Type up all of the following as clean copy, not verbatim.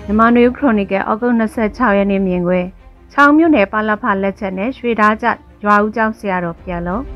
မြန်မာနွေခရိုနီကယ်ဩဂုတ်26ရက်နေ့မြင်ကွယ်ချောင်းမြို့နယ်ပါလဖလက်ချက်နဲ့ရွှေသားကျရွာဦးကျောင်းဆရာတော်ပြန်လုံး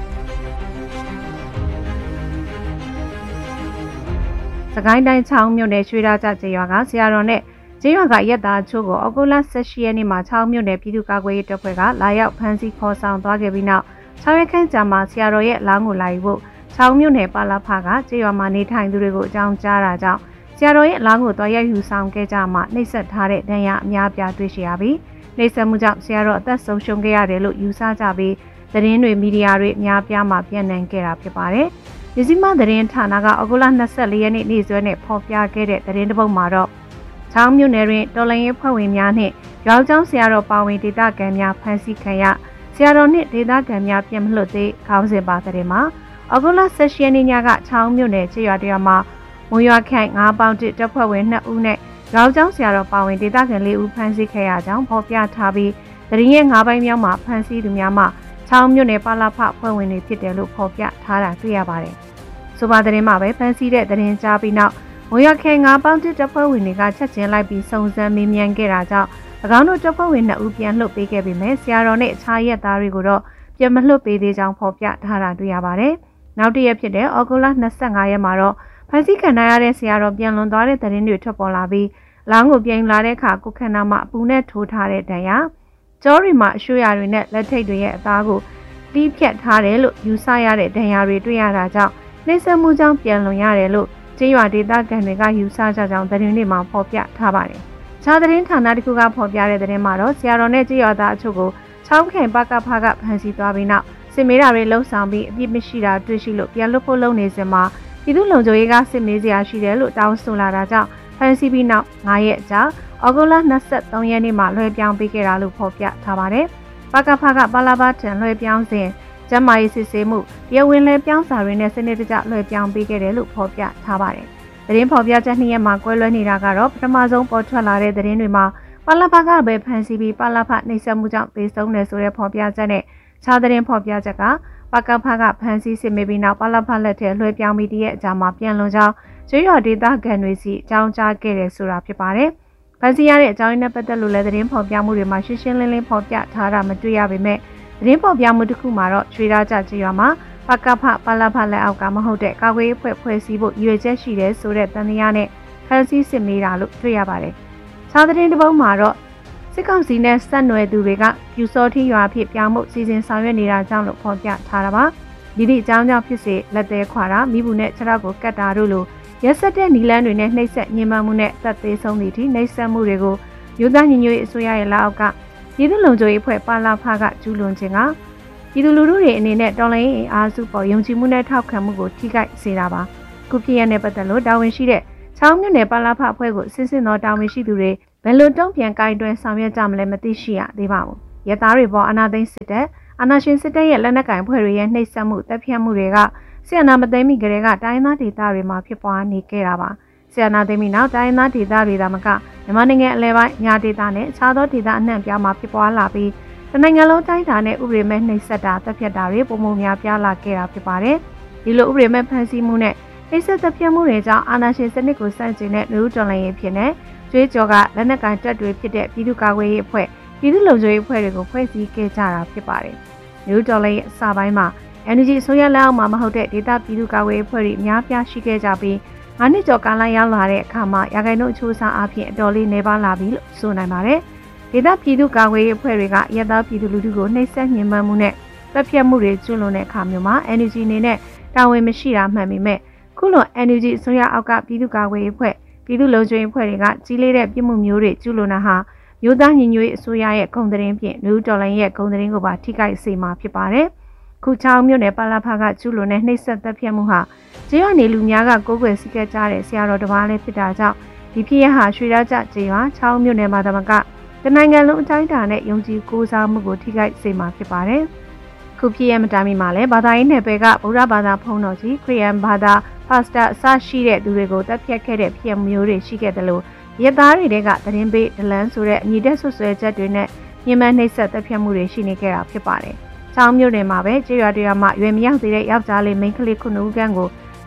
စကိုင်းတိုင်းချောင်းမြို့နယ်ရွှေသားကျကျေးရွာကဆရာတော်နဲ့ကျေးရွာကရက်သားချို့ကိုဩဂုတ်လ18ရက်နေ့မှာချောင်းမြို့နယ်ပြည်သူ့ကာကွယ်ရေးတပ်ဖွဲ့ကလာရောက်ဖမ်းဆီးခေါ်ဆောင်သွားခဲ့ပြီးနောက်6ရက်ခန့်ကြာမှဆရာတော်ရဲ့လောင်းကိုလာယူဖို့ချောင်းမြို့နယ်ပါလဖကကျေးရွာမှာနေထိုင်သူတွေကိုအကြောင်းကြားတာကြောင့်ဆရာတော်ရဲ့လောင်းကိုတော်ရယူဆောင်ခဲ့ကြမှနှိပ်စက်ထားတဲ့ဒဏ်ရာအများပြားတွေ့ရှိရပြီးနှိပ်စက်မှုကြောင့်ဆရာတော်အသက်ဆုံးရှုံးခဲ့ရတယ်လို့ယူဆကြပြီးသတင်းတွေမီဒီယာတွေအများပြားမှပြန့်နှံ့ခဲ့တာဖြစ်ပါတယ်။မြစည်းမသတင်းဌာနကဩဂုတ်လ24ရက်နေ့နေ့စွဲနဲ့ဖော်ပြခဲ့တဲ့သတင်းတစ်ပုဒ်မှာတော့ချောင်းမြို့နယ်တွင်တော်လှန်ရေးဖွဲ့ဝင်များနှင့်ရွာကျောင်းဆရာတော်ပါဝင်ဒေသခံများဖမ်းဆီးခံရဆရာတော်နှင့်ဒေသခံများပြန်မလွှတ်သေးခေါင်းစဉ်ပါတဲ့မှာဩဂုတ်လ18ရက်နေ့ညကချောင်းမြို့နယ်ကျေးရွာတရားမှာမွန်ရွာခန့်9ပေါင်တစ်တပ်ဖွဲ့ဝင်2ဦးနဲ့ရောင်ကျောင်းဆရာတော်ပါဝင်ဒေသခံ4ဦးဖမ်းဆီးခဲ့ရကြောင်းဖော်ပြထားပြီးသတင်းရဲ့9ပိုင်းမြောက်မှာဖမ်းဆီးသူများမှချောင်းမြို့နယ်ပါလဖဖွဲ့ဝင်တွေဖြစ်တယ်လို့ဖော်ပြထားတာတွေ့ရပါတယ်။ဆိုပါသတင်းမှာပဲဖမ်းဆီးတဲ့သတင်းကြားပြီးနောက်မွန်ရွာခန့်9ပေါင်တစ်တပ်ဖွဲ့ဝင်တွေကချက်ချင်းလိုက်ပြီးစုံစမ်းမေးမြန်းခဲ့တာကြောင့်၎င်းတို့တပ်ဖွဲ့ဝင်2ဦးပြန်လွှတ်ပေးခဲ့ပေမဲ့ဆရာတော်နဲ့အခြားရက်သားတွေကိုတော့ပြန်မလွှတ်ပေးသေးကြောင်းဖော်ပြထားတာတွေ့ရပါတယ်။နောက်တစ်ရက်ဖြစ်တဲ့ဩဂုတ်လ25ရက်မှာတော့ဖမ်းဆီးခံရတဲ့ဆရာတော်ပြန်လွန်သွားတဲ့သတင်းတွေထွက်ပေါ်လာပြီးလောင်းကိုပြန်လာတဲ့အခါကိုခန္ဓာမှာအပူနဲ့ထိုးထားတဲ့ဒဏ်ရာကြောရီမှာအရွှေရာတွေနဲ့လက်ထိတ်တွေရဲ့အသားကိုတီးဖြတ်ထားတယ်လို့ယူဆရတဲ့ဒဏ်ရာတွေတွေ့ရတာကြောင့်နှိမ့်ဆက်မှုကြောင့်ပြန်လွန်ရတယ်လို့ကျေးရွာဒေသခံတွေကယူဆကြကြောင်းသတင်းတွေမှာဖော်ပြထားပါတယ်။ခြားသတင်းဌာနတစ်ခုကဖော်ပြတဲ့သတင်းမှာတော့ဆရာတော်နဲ့ကျေးရွာသားအချို့ကိုချောင်းခင်ပကဖကဖမ်းဆီးသွားပြီးနောက်စစ်မေးတာတွေလှုပ်ဆောင်ပြီးအပြစ်မရှိတာတွေ့ရှိလို့ပြန်လွတ်ဖို့လုပ်နေစဉ်မှာပြည်သူ့လုံခြုံရေးကစစ်မေးစရာရှိတယ်လို့တောင်းဆိုလာတာကြောင့်ဖမ်းဆီးပြီးနောက်9ရက်ကြာဩဂုတ်လ23ရက်နေ့မှာလွှဲပြောင်းပေးခဲ့တာလို့ဖော်ပြထားပါတယ်။ပကဖကပါလာဘထံလွှဲပြောင်းစဉ်ကျန်းမာရေးစစ်ဆေးမှုတရားဝင်လွှဲပြောင်းစာတွေနဲ့စနစ်တကျလွှဲပြောင်းပေးခဲ့တယ်လို့ဖော်ပြထားပါတယ်။သတင်းဖော်ပြချက်2ရက်မှာကွဲလွဲနေတာကတော့ပထမဆုံးပေါ်ထွက်လာတဲ့သတင်းတွေမှာပါလာဘကပဲဖမ်းဆီးပြီးပါလာဘနှိပ်စက်မှုကြောင့်သေဆုံးတယ်ဆိုတဲ့ဖော်ပြချက်နဲ့ခြားသတင်းဖော်ပြချက်ကပကဖကဖမ်းဆီးစစ်မေးပြီးနောက်ပါလဖလက်ထဲလွှဲပြောင်းပြီးတရက်အကြာမှာပြန်လွန်ကြောင်းကျွေးရဒေသခံတွေစီအကြောင်းကြားခဲ့တယ်ဆိုတာဖြစ်ပါတယ်။ဖမ်းဆီးရတဲ့အကြောင်းရင်းနဲ့ပတ်သက်လို့လည်းသတင်းဖော်ပြမှုတွေမှာရှင်းရှင်းလင်းလင်းဖော်ပြထားတာမတွေ့ရပေမဲ့သတင်းဖော်ပြမှုတစ်ခုမှာတော့ရွှေသားကြကျွေးရမှာပကဖပါလဖလက်အောက်ကမဟုတ်တဲ့ကာကွယ်ရေးဖွဲ့စည်းဖို့ရွေချက်ရှိတယ်ဆိုတဲ့တန်တရားနဲ့ဖမ်းဆီးစစ်မေးတာလို့တွေ့ရပါတယ်။ခြားသတင်းတစ်ပုဒ်မှာတော့စစ်ကောင်စီနဲ့ဆက်နွယ်သူတွေကပြူစောထီရွာဖြစ်ပြောင်းမှုစီစဉ်ဆောင်ရွက်နေတာကြောင့်လို့ဖော်ပြထားတာပါဒီအကြောင်းကြောင့်ဖြစ်စေလက်သေးခွာတာမိဘူးနဲ့ခြေထောက်ကိုကတ်တာတို့လိုရက်ဆက်တဲ့နီလန်းတွေနဲ့နှိပ်စက်ညှဉ်းပန်းမှုနဲ့သက်သေးဆုံးသည့်အထိနှိပ်စက်မှုတွေကိုယူသားညီညွတ်ရေးအစိုးရရဲ့လက်အောက်ကပြည်သူ့လုံခြုံရေးအဖွဲ့ပါလာဖကကျူးလွန်ခြင်းကပြည်သူလူထုတွေအနေနဲ့တော်လှန်ရေးအားစုပေါ်ယုံကြည်မှုနဲ့ထောက်ခံမှုကိုထိခိုက်စေတာပါခုဖြစ်ရတဲ့ပတ်သက်လို့တာဝန်ရှိတဲ့ချောင်းမြို့နယ်ပါလာဖအဖွဲ့ကိုစစ်စစ်တော်တာဝန်ရှိသူတွေဘယ်လိုတုံ့ပြန်ကိုင်တွယ်ဆောင်ရွက်ကြမလဲမသိရှိရသေးပါဘူး။ရသားတွေပေါ်အာဏာသိမ်းစစ်တပ်အာဏာရှင်စစ်တပ်ရဲ့လက်နက်ကင်ဖွဲ့တွေရဲ့နှိပ်စက်မှုတပ်ဖြတ်မှုတွေကဆီယနာမသိမ်းမီကလေးကတိုင်းသားဒေသတွေမှာဖြစ်ပွားနေခဲ့တာပါ။ဆီယနာသိမ်းမီနောက်တိုင်းသားဒေသတွေဒါမှကမြန်မာနိုင်ငံအလဲပိုင်းညာဒေသနဲ့အခြားသောဒေသအနှံ့ပြားမှာဖြစ်ပွားလာပြီးတနိုင်ငံလုံးတိုင်းတာနဲ့ဥပဒေမဲ့နှိပ်စက်တာတပ်ဖြတ်တာတွေပုံမှန်များပြားလာခဲ့တာဖြစ်ပါတယ်။ဒီလိုဥပဒေမဲ့ဖန်ဆီးမှုနဲ့နှိပ်စက်တပ်ဖြတ်မှုတွေကြောင့်အာဏာရှင်စနစ်ကိုဆန့်ကျင်တဲ့လူထုတော်လှန်ရေးဖြစ်နေကျွေးကြော်ကလက်နက်ကိုင်တပ်တွေဖြစ်တဲ့ပြည်သူ့ကာကွယ်ရေးအဖွဲ့ပြည်သူ့လုံခြုံရေးအဖွဲ့တွေကိုဖွဲ့စည်းခဲ့ကြတာဖြစ်ပါတယ်။မြို့တော်လေးအစပိုင်းမှာ NUG အစိုးရလက်အောက်မှာမဟုတ်တဲ့ဒေသပြည်သူ့ကာကွယ်ရေးအဖွဲ့တွေအများပြားရှိခဲ့ကြပြီး9နှစ်ကျော်ကာလရောက်လာတဲ့အခါမှာရာဂိုင်နှုန်းအချိုးအစားအပြင်အတော်လေးနေပါလာပြီလို့ဆိုနိုင်ပါတယ်။ဒေသပြည်သူ့ကာကွယ်ရေးအဖွဲ့တွေကရဲသားပြည်သူလူထုကိုနှိပ်စက်ညှဉ်းပန်းမှုနဲ့တပ်ဖြတ်မှုတွေကျူးလွန်တဲ့အခါမျိုးမှာ NUG အနေနဲ့တာဝန်မရှိတာမှန်ပေမဲ့ခုလို NUG အစိုးရအောက်ကပြည်သူ့ကာကွယ်ရေးအဖွဲ့ပြည်သူ့လုံခြုံရေးအဖွဲ့တွေကကြီးလေးတဲ့ပြစ်မှုမျိုးတွေကျူးလွန်တာဟာမျိုးသားညီညွတ်ရေးအစိုးရရဲ့ဂုဏ်သတင်းဖြင့်လူတော်လိုင်းရဲ့ဂုဏ်သတင်းကိုပါထိခိုက်စေမှာဖြစ်ပါတယ်။ခုချောင်းမြို့နယ်ပါလာဖကကျူးလွန်တဲ့နှိပ်စက်တပ်ဖြတ်မှုဟာကျေးရွာနေလူများကကိုးကွယ်စည်းကပ်ကြတဲ့ဆရာတော်တစ်ပါးလည်းဖြစ်တာကြောင့်ဒီဖြစ်ရဟာရွှေရကြကျေးရွာချောင်းမြို့နယ်မှာတမကတနိုင်ငံလုံးအတိုင်းအတာနဲ့ယုံကြည်ကိုးစားမှုကိုထိခိုက်စေမှာဖြစ်ပါတယ်။ခုဖြစ်ရမတိုင်မီမှာလည်းဘာသာရေးနယ်ပယ်ကဗုဒ္ဓဘာသာဖုံးတော်ကြီးခရစ်ယာန်ဘာသာပါစတာအစရှိတဲ့သူတွေကိုတပ်ဖြတ်ခဲ့တဲ့ဖြစ်မျိုးတွေရှိခဲ့တယ်လို့ရဲသားတွေကသတင်းပေးဒလန်ဆိုတဲ့အညီတက်ဆွဆွဲချက်တွေနဲ့ညှဉ်းပန်းနှိပ်စက်တပ်ဖြတ်မှုတွေရှိနေခဲ့တာဖြစ်ပါတယ်။ချောင်းမြို့နယ်မှာပဲကျေးရွာတွေကမှရွယ်မရောက်သေးတဲ့ယောက်ျားလေးမိန်းကလေး9ဦးခန့်ကို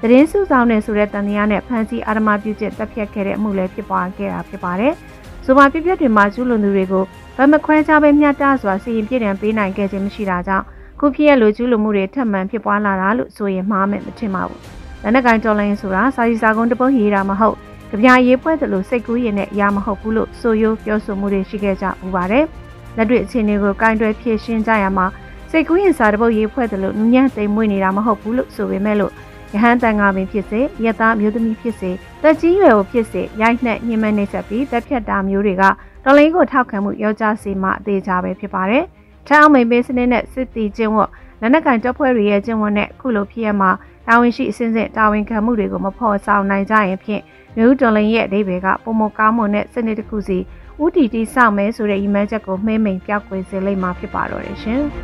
သတင်းစုဆောင်နေဆိုတဲ့တန်တရားနဲ့ဖမ်းဆီးအာဓမပြုကျင့်တပ်ဖြတ်ခဲ့တဲ့အမှုလည်းဖြစ်ပွားခဲ့တာဖြစ်ပါတယ်။ဆိုပါပြပြတွေမှာကျူးလွန်သူတွေကိုဗမခွဲခြားပဲမျှတစွာစီရင်ပြစ်ဒဏ်ပေးနိုင်ခဲ့ခြင်းမရှိတာကြောင့်ခုဖြစ်ရလိုကျူးလွန်မှုတွေထပ်မံဖြစ်ပွားလာတာလို့ဆိုရင်မှားမယ်မထင်ပါဘူး။လက်နက်ကိုင်တော်လိုင်းဆိုတာစာရီစာကုန်းတပုတ်ရေးတာမဟုတ်ကြပြရေးပွဲသလိုစိတ်ကူးရင်နဲ့ရာမဟုတ်ဘူးလို့ဆိုရိုးပြောဆိုမှုတွေရှိခဲ့ကြပူပါတယ်။လက်တွေ့အခြေအနေကိုကင်တွယ်ဖြည့်ရှင်းကြရမှာစိတ်ကူးရင်စာတပုတ်ရေးဖွဲ့သလိုနူးညံ့သိမ်မွေ့နေတာမဟုတ်ဘူးလို့ဆိုပေမဲ့လို့ရဟန်းတန်ငါပင်ဖြစ်စေရက်သားမျိုးသမီးဖြစ်စေတက်ကြီးရွယ်ကိုဖြစ်စေရိုက်နှက်ညှဉ်းပန်းနှိပ်စက်ပြီးတက်ဖြတ်တာမျိုးတွေကတော်လိုင်းကိုထောက်ခံမှုရောကြစီမှအသေးချပဲဖြစ်ပါတယ်။ထောင်မိန်ပေးစနစ်နဲ့စစ်တီကျင်းဝတ်လက်နက်ကင်တပ်ဖွဲ့တွေရဲ့ကျင်းဝတ်နဲ့ခုလိုဖြစ်ရမှာတာဝန်ရှိအစဉ်စဉ်တာဝန်ခံမှုတွေကိုမဖော်ဆောင်နိုင်ကြရင်ဖြင့်မျိုးတော်လိုင်းရဲ့အဓိပ္ပာယ်ကပုံမကောင်းမွန်တဲ့စနစ်တစ်ခုစီဥတီတီစောင့်မဲဆိုတဲ့ရည်မှန်းချက်ကိုမှိမ့်မိန်ပြောက်ကွယ်စေလိမ့်မှာဖြစ်ပါတော့တယ်ရှင်။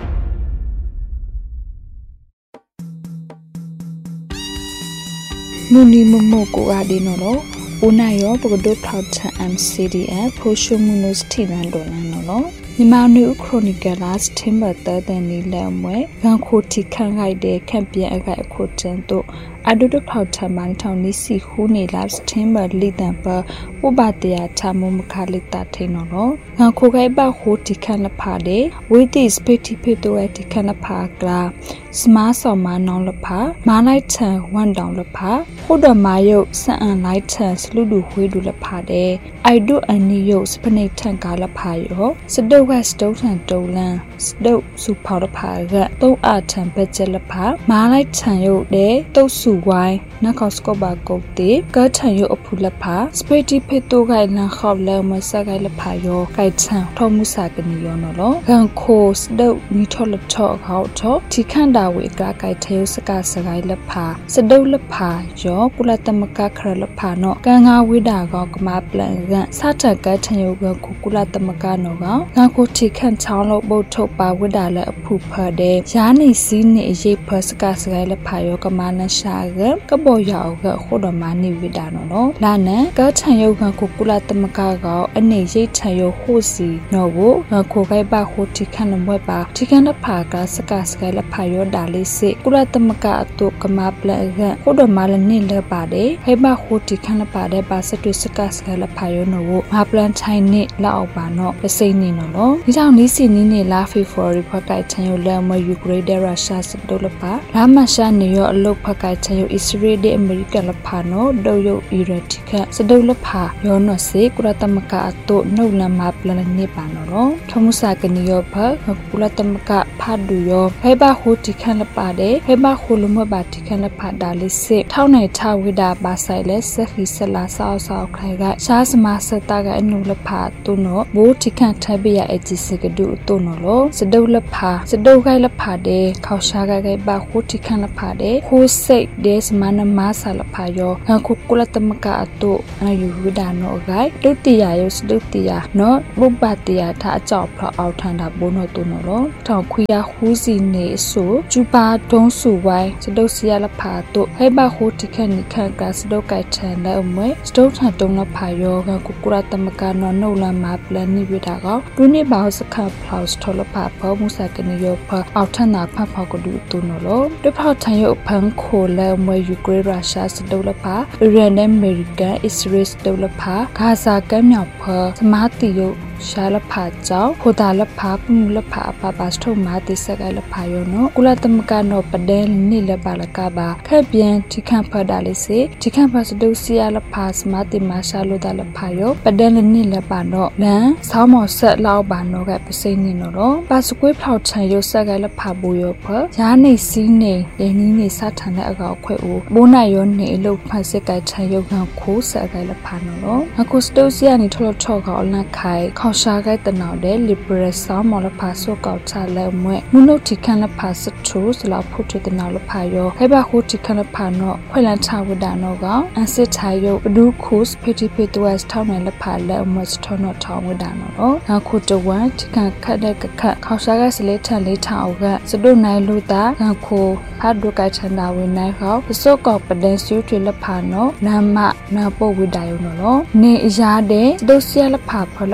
နူနီမမိုကိုအဒီနော်အိုနာယောပကဒိုထောက်ချန် MCDF ဖိုရှိုမူနိုစတီနန်ဒေါ်နန်နော်မြန်မာနူခရိုနီကလာစတင်ဘတ်တဲ့နီလမ်ဝဲဂန်ခိုတီခန့်ခိုက်တဲ့ခန့်ပြန်အခိုက်အခုတန်တို့အဒုတဖောက်ထမန်ထောင်နီစီခူနေလာစတင်ဘတ်လီတန်ပဥပတရာချမမခလိတာထိန်နော်ဂန်ခိုခိုက်ဘခိုတီခန့်လဖာတဲ့ဝိတိစပတီဖေတိုအတီခန့်လဖာကလာစမားဆောင်မနောင်လဖာမာလိုက်ချန်ဝန်တောင်လဖာခုဒမာယုတ်စအန်လိုက်ချန်စလူဒူခွေးဒူလဖာတဲ့အိုက်ဒုအန်နီယုတ်စပနိတ်ထန်ကာလဖာယောစတုတ်ဝက်စတုတ်ထန်တုံလန်စတုတ်စုဖောက်လဖာကတုံးအထန်ဘက်ကျလဖာမာလိုက်ချန်ယုတ်တဲ့တုတ်စုဝိုင်းနခော့စကောဘာကုတ်တေကထန်ယုတ်အဖူလဖာစပတီဖေတိုဂိုင်လန်ခေါလမဆဂိုင်လဖာယောဂိုက်ချန်ထောမှုစာကနီယောနော်ဂန်ခိုစတုတ်နီထောလထောခေါထောတီခန့်တာဝေကဂိုက်ထေစကစဂိုင်လဖာစတုတ်လဖာယောကုလတမကခရလဖာနော်ကန်ငါဝိဒါကောကမပလန်ကစထကထန်ယုတ်ကကုလတမကနော်ကဂန်ခိုတီခန့်ချောင်းလို့ပုတ်ထုတ်ပါဝိဒါလည်းအဖူဖတ်တဲ့ယာနေစီးနေအရေးဖစကစဂိုင်လဖာယောကမနရှာကဘောယောကခုဒမနိဝိဒါနော်လာနန်ကထန်ယုတ်ကကုလတမကကောအနေရိတ်ထန်ယုတ်ဟိုစီနော်ကိုခိုခိုက်ပါခိုတီခန့်လမွဲပါတီခန့်လဖာကစကစဂိုင်လဖာယောဒါလေးစစ်ကုလတမကအတုကမပလန်ကခုဒမလနေလပါတယ်ဟဲ့ပါခိုတီခန့်လပါတဲ့ပါစတွစကစဂိုင်လဖာယောနော်မပလန်ချိုင်နေလောက်ပါနော်ပစိနေနော်ဒီကြောင့်နီးစီနီးနေလာဖေဖော်ရီဖက်ကိုက်ချန်ယိုလမယူကရိန်းတဲ့ရုရှားစစ်တို့လပါလာမရှာနေရောအလုတ်ဖက်ကိုက်ချန်ယိုအစ္စရေးတဲ့အမေရိကန်လဖာနော်ဒုတ်ယုတ်အီရတ်တိခစဒုလဖာယောနော်စေကုရတမကအတုနှုတ်လမပလန်နေပါနော်ထမှုစာကနီယောဖက်ကုလတမကဖတ်ဒူယောဟဲဘာဟိုတိခန်လပါတဲ့ဟဲဘာခိုလမဘာတိခန်လဖာဒါလေးစစ်ထောင်းနိုင်ထဝိဒါပါဆိုင်လဲစခီဆလာဆောက်ဆောက်ခိုင်ကရှားစမစတာကအနုလဖာတုနော်ဘိုးတိခန်ထဘရအဂျီစကဒူတုနော်လောစဒုလဖာစဒုခိုင်လဖာတဲ့ခေါရှားကကဘာခိုတိခန်လဖာတဲ့ခိုစိတ်တဲ့စမနမဆာလဖာယောခုကုလတမကအတုအယူဝိဒါနော်ဂိုင်ဒုတိယယောစဒုတိယနော်ဘုပ္ပတယထအကြောက်ဖအောက်ထန်တာဘိုးနော်တုနော်လောထောင်ခွေရဟူးစီနေဆိုကျူပါဒုံးစုဝိုင်းစဒုစီယလဖာတုဟဲဘာခိုတိခန်နိခန်ကစဒုကိုက်ထန်တဲ့အမွဲစဒုထန်တုံးလဖာယောကကုကုရတမကနော်နှုတ်လမပလန်နိဝိဒါကောဒုနိဘောက်စခဖလောက်စထလဖာဘောမှုစကနီယောဖအောက်ထန်နာဖဖောက်ကဒူတုနော်လောတဖောက်ထန်ယောဖန်ခိုလဲမွဲယူကရိရုရှားစဒုလဖာအီရန်နဲ့အမေရိကန်အစ္စရေးစဒုလဖာဂါဇာကမ်းမြောင်ဖစမာတီယိုရှာလဖာကြောင့်ခိုတာလဖာပမှုလဖာအပပါစထုမာတိစကလဖာယောနော်ကုလတမကနောပဒဲနိလပါလကပါခက်ပြန်ထိခန့်ဖဒါလေးစေထိခန့်ဖစဒုစီယလဖာစမာတိမာရှာလိုတာလဖာယောပဒဲနိလပါနော်လန်ဆောင်းမော်ဆက်လောက်ပါနော်ကပစိနေနော်ပါစကွေးဖောက်ချန်ယောစကလဖာဘူယောဖယားနေစီးနေလေနီးနေစထန်တဲ့အကောက်ခွဲဦးဘိုးနိုင်ယောနေအလုတ်ဖတ်စစ်ကိုက်ချန်ယောကခိုးစကလဖာနော်အခုစဒုစီယနီထလထောကအလန့်ခိုင်ခေါရှားကဲတနောက်တဲ့ liberal ဆောင်းမော်လဖာဆော့ကောက်ချလဲမွဲမုနုတ်တီခန်လဖာစထူစလောက်ဖို့တဲ့နောက်လဖာယောဟဲဘာခိုတီခန်လဖာနော်ခွေလန်ချဝဒနောကအန်စစ်ချာယုဘဒူခုစဖီတီဖီတဝက်ထောင်းနယ်လဖာလဲမွဲစထောနော်ထောင်းဝဒနော်အခုတဝမ်တီခန်ခတ်တဲ့ကခတ်ခေါရှားကစလေထန်လေးထောင်းကစဒုနိုင်လူတာခိုဖတ်ဒုကချန်တာဝင်နိုင်ခေါဆော့ကောက်ပဒန်စူထွေလဖာနော်နမနာပုတ်ဝဒယောနော်နေအရာတဲ့စဒုစီယလဖာဖလပါဝ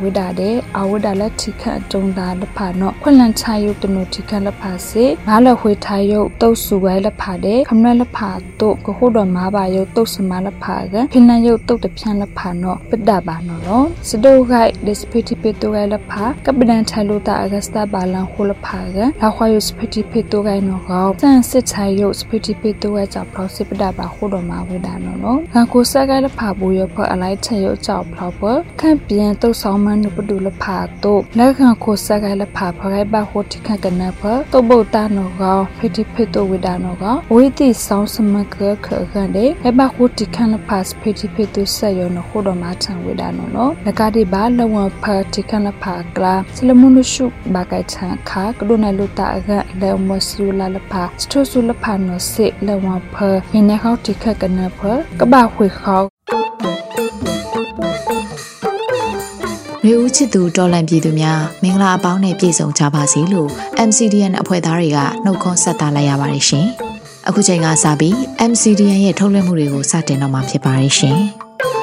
ဝိဒါတဲ့အဝိဒါလက်ထိခတ်တုံတာလဖာနော်ခွန်လန်ချာယုတနုထိခတ်လဖာစေဘာလဝေထာယုတုတ်စုဝဲလဖာတဲ့ခမနလဖာတို့ကခုတော်မာပါယုတုတ်စမလဖာကဖိနယုတုတ်တပြန်လဖာနော်ပဒဘာနော်စဒိုဂိုက်ဒစ်ပတီပေတိုဂိုင်လဖာကပဒန်ထိုင်လိုတာအဂစတာဘာလန်ခိုလဖာကလာခွာယုစပတီပေတိုဂိုင်နော်ကောစန်စစ်ချာယုစပတီပေတိုဂိုင်ကြောင့်ဖလောစပဒဘာခုတော်မာဝိဒါနော်ငါကိုစဂိုင်လဖာဘူယဖအလိုက်ချေယုကြောင့်ဖလောပခန့်ပြန်တုတ်ဆောင်မနုပဒူလဖာတို့လက်ခံကိုစဂိုင်လဖာဖခိုင်ဘာဟိုတိခကနဖတုတ်ဘုတ်တာနော်ကောဖိတိဖေတိုဝိဒါနော်ကောဝိတိဆောင်စမကခကန်တဲ့ဟဘာဟိုတိခန်လဖာစဖိတိဖေတိုဆက်ယောနော်ခုတော်မာချံဝိဒါနော်လကတိဘာလဝဖတိခန်လဖာကလာစလမုနရှုဘာကိုင်ချန်ခါကဒုနလူတာအကလေမဆူလာလဖာစထိုဆူလဖာနော်စေလဝဖဟင်းနေခေါတိခကနဖကဘာခွေခေါလူဦးချစ်သူတော်လန်ပြည်သူများမင်္ဂလာအပေါင်းနဲ့ပြည့်စုံကြပါစေလို့ MCDN အဖွဲ့သားတွေကနှုတ်ခွန်းဆက်တာလိုက်ရပါတယ်ရှင်။အခုချိန်ကစပြီး MCDN ရဲ့ထုတ်လွှင့်မှုတွေကိုစတင်တော့မှာဖြစ်ပါတယ်ရှင်။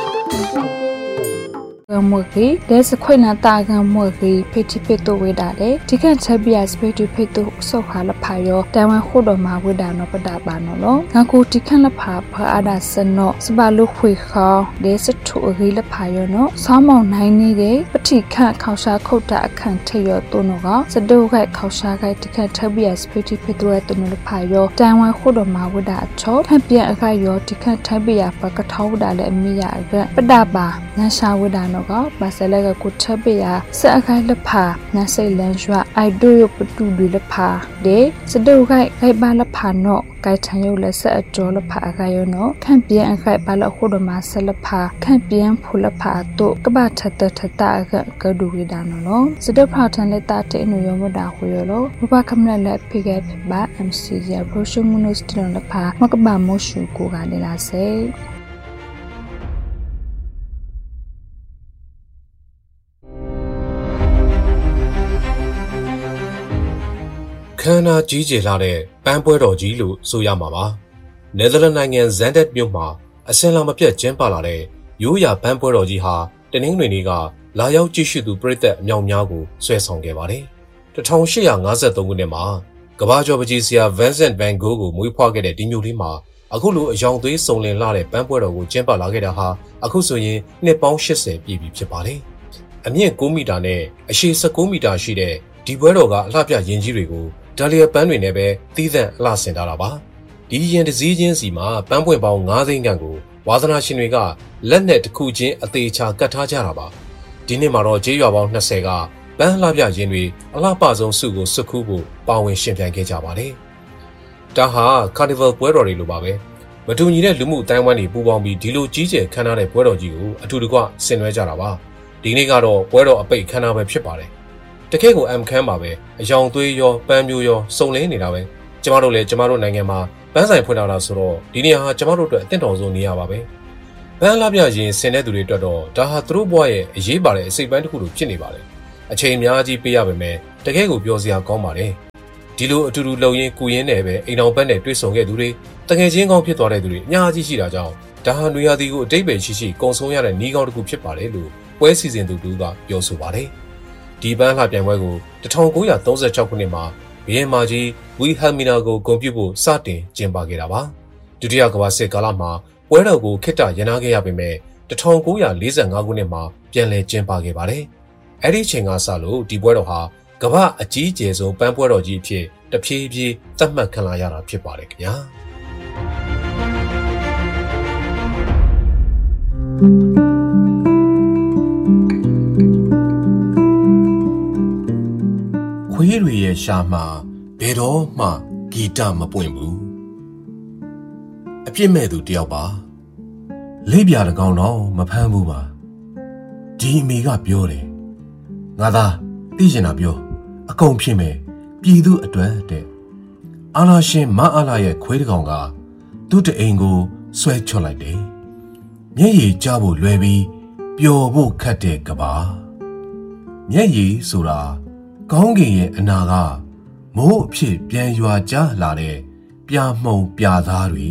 မွေကြီးဒဲစခွေနာတာကမွေကြီးဖေတီဖေတိုဝေဒါတဲ့ဒီကချက်ပြစဖေတီဖေတိုဆောက်ခါလဖာယောတန်ဝန်ခုတော်မှာဝေဒါနော်ပဒပါနော်လောငါကိုဒီခန့်လဖာဖအာဒါစနော့စပါလုခွေခေါဒဲစထူအကြီးလဖာယောနော်ဆောင်းမောင်နိုင်နေတဲ့ပတိခန့်ခေါရှာခုတ်တာအခန့်ထေယောတုံနော်ကစဒိုခိုက်ခေါရှာခိုက်ဒီခန့်ချက်ပြစဖေတီဖေတိုရဲ့တုံလဖာယောတန်ဝန်ခုတော်မှာဝေဒါအချောထပ်ပြန်အခါယောဒီခန့်ထပ်ပြဖကထောဝဒါလည်းအမိရအကပဒပါနန်းရှာဝေဒါနော်ဘာစလကကုထပယစအခိုင်လဖာနဆိလန်ရွာအိုက်ဒိုယပတူဒီလဖာဒေစဒိုခိုင်ခိုင်ဘာလဖာနော့ကိုင်ထန်ယုလဆအကျော်လဖာအခိုင်ယောနောခန့်ပြန်အခိုင်ဘာလခုဒမဆလဖာခန့်ပြန်ဖူလဖာတို့ကပထတထတာကဒူဝိဒါနောစဒဖာထန်လက်တာတေနုယောမဒါခွေယောလောဘဘခမလလက်ဖိကဲဘာ MC ရဘရိုရှုမနုစတလဖာမကဘာမောရှုကိုကလည်းလာစေခန္ဓာကြီးကျယ်လာတဲ့ပန်းပွဲတော်ကြီးလို့ဆိုရမှာပါ။နယ်သာလန်နိုင်ငံဇန်ဒက်မြို့မှာအစင်လာမပြတ်ကျင်းပလာတဲ့ရိုးရာပန်းပွဲတော်ကြီးဟာတနင်္ဂနွေနေ့ကလာရောက်ကြည့်ရှုသူပရိသတ်အများများကိုဆွဲဆောင်ခဲ့ပါတယ်။1853ခုနှစ်မှာကမ္ဘာကျော်ပကြီးဆရာ Vincent van Gogh ကိုမွေးဖွားခဲ့တဲ့ဒီမြို့လေးမှာအခုလိုအယောင်သွေးစုံလင်လာတဲ့ပန်းပွဲတော်ကိုကျင်းပလာခဲ့တာဟာအခုဆိုရင်နှစ်ပေါင်း80ပြည့်ပြီဖြစ်ပါတယ်။အမြင့်9မီတာနဲ့အရှည်19မီတာရှိတဲ့ဒီပွဲတော်ကအလှပြယဉ်ကြီးတွေကိုဒါလီယာပန်းတွေနဲ့ပဲသီးသန့်အလှဆင်ထားတာပါဒီရင်တစည်းချင်းစီမှာပန်းပွင့်ပေါင်း9သိန်းခန့်ကိုဝါသနာရှင်တွေကလက်နဲ့တစ်ခုချင်းအသေးချာကတ်ထားကြတာပါဒီနှစ်မှာတော့ကျေးရွာပေါင်း20ကပန်းလှပြရင်တွေအလှပဆုံးစုကိုစုခူးဖို့ပါဝင်ရှင်ပြိုင်ခဲ့ကြပါတယ်ဒါဟာကာနီဗယ်ပွဲတော်တွေလိုပါပဲမတူညီတဲ့လူမှုအတိုင်းအဝိုင်းတွေပူးပေါင်းပြီးဒီလိုကြီးကျယ်ခမ်းနားတဲ့ပွဲတော်ကြီးကိုအထူးတကွဆင်နွှဲကြတာပါဒီနေ့ကတော့ပွဲတော်အပိတ်ခမ်းနားပဲဖြစ်ပါတယ်တကယ့်ကိုခမ်းပါပဲအယောင်သွေးရောပန်းမျိုးရောစုံလင်းနေတာပဲကျမတို့လည်းကျမတို့နိုင်ငံမှာပန်းဆိုင်ဖွင့်လာတာဆိုတော့ဒီနေရာဟာကျမတို့အတွက်အသင့်တော်ဆုံးနေရာပါပဲပန်းလှပြရင်ဆင်တဲ့သူတွေအတွက်တော့ဒါဟာသူတို့ဘဝရဲ့အရေးပါတဲ့အစိတ်ပိုင်းတစ်ခုလိုဖြစ်နေပါတယ်အချိန်အများကြီးပေးရပါမယ်တကယ့်ကိုပြောစရာကောင်းပါတယ်ဒီလိုအတူတူလှုပ်ရင်းကူရင်းနဲ့ပဲအိမ်တော်ဘက်နဲ့တွေ့ဆုံခဲ့သူတွေတကယ်ချင်းကောင်းဖြစ်သွားတဲ့သူတွေအများကြီးရှိတာကြောင့်ဒါဟာနွေရာသီကိုအတိတ်ပဲရှိကုံဆုံးရတဲ့နှီးကောင်းတစ်ခုဖြစ်ပါတယ်လို့ပွဲစီစဉ်သူတို့ကပြောဆိုပါတယ်ဒီပန်းလှပြိုင်ပွဲကို1936ခုနှစ်မှာဘီယင်မာကြီးဝီဟယ်မီနာကိုဂုဏ်ပြုဖို့စတင်ကျင်းပခဲ့တာပါဒုတိယကမ္ဘာစစ်ကာလမှာပွဲတော်ကိုခေတ္တရပ်နားခဲ့ရပေမဲ့1945ခုနှစ်မှာပြန်လည်ကျင်းပခဲ့ပါတယ်အဲ့ဒီချိန်ကစလို့ဒီပွဲတော်ဟာကမ္ဘာအကြီးအကျယ်ဆုံးပန်းပွဲတော်ကြီးအဖြစ်တဖြည်းဖြည်းသတ်မှတ်ခံလာရတာဖြစ်ပါတယ်ခင်ဗျာခွေးတွေရဲ့ရှာမှာဘယ်တော့မှဂီတမပွင့်ဘူးအပြစ်မဲ့သူတယောက်ပါလိပ်ပြာတကောင်တော့မဖမ်းဘူးပါဒီအမေကပြောတယ်ငါသာသိချင်တာပြောအကုန်ဖြစ်မယ်ပြည်သူအတွက်တဲ့အာလာရှင်မအားလာရဲ့ခွေးတကောင်ကသူ့တအိမ်ကိုဆွဲချွတ်လိုက်တယ်မျက်ရည်ကျဖို့လွယ်ပြီးပျော်ဖို့ခတ်တဲ့ကဘာမျက်ရည်ဆိုတာကောင်းကင်ရဲ့အနာကမိုးအဖြစ်ပြန်ရွာကျလာတဲ့ပြာမှုံပြာသားတွေ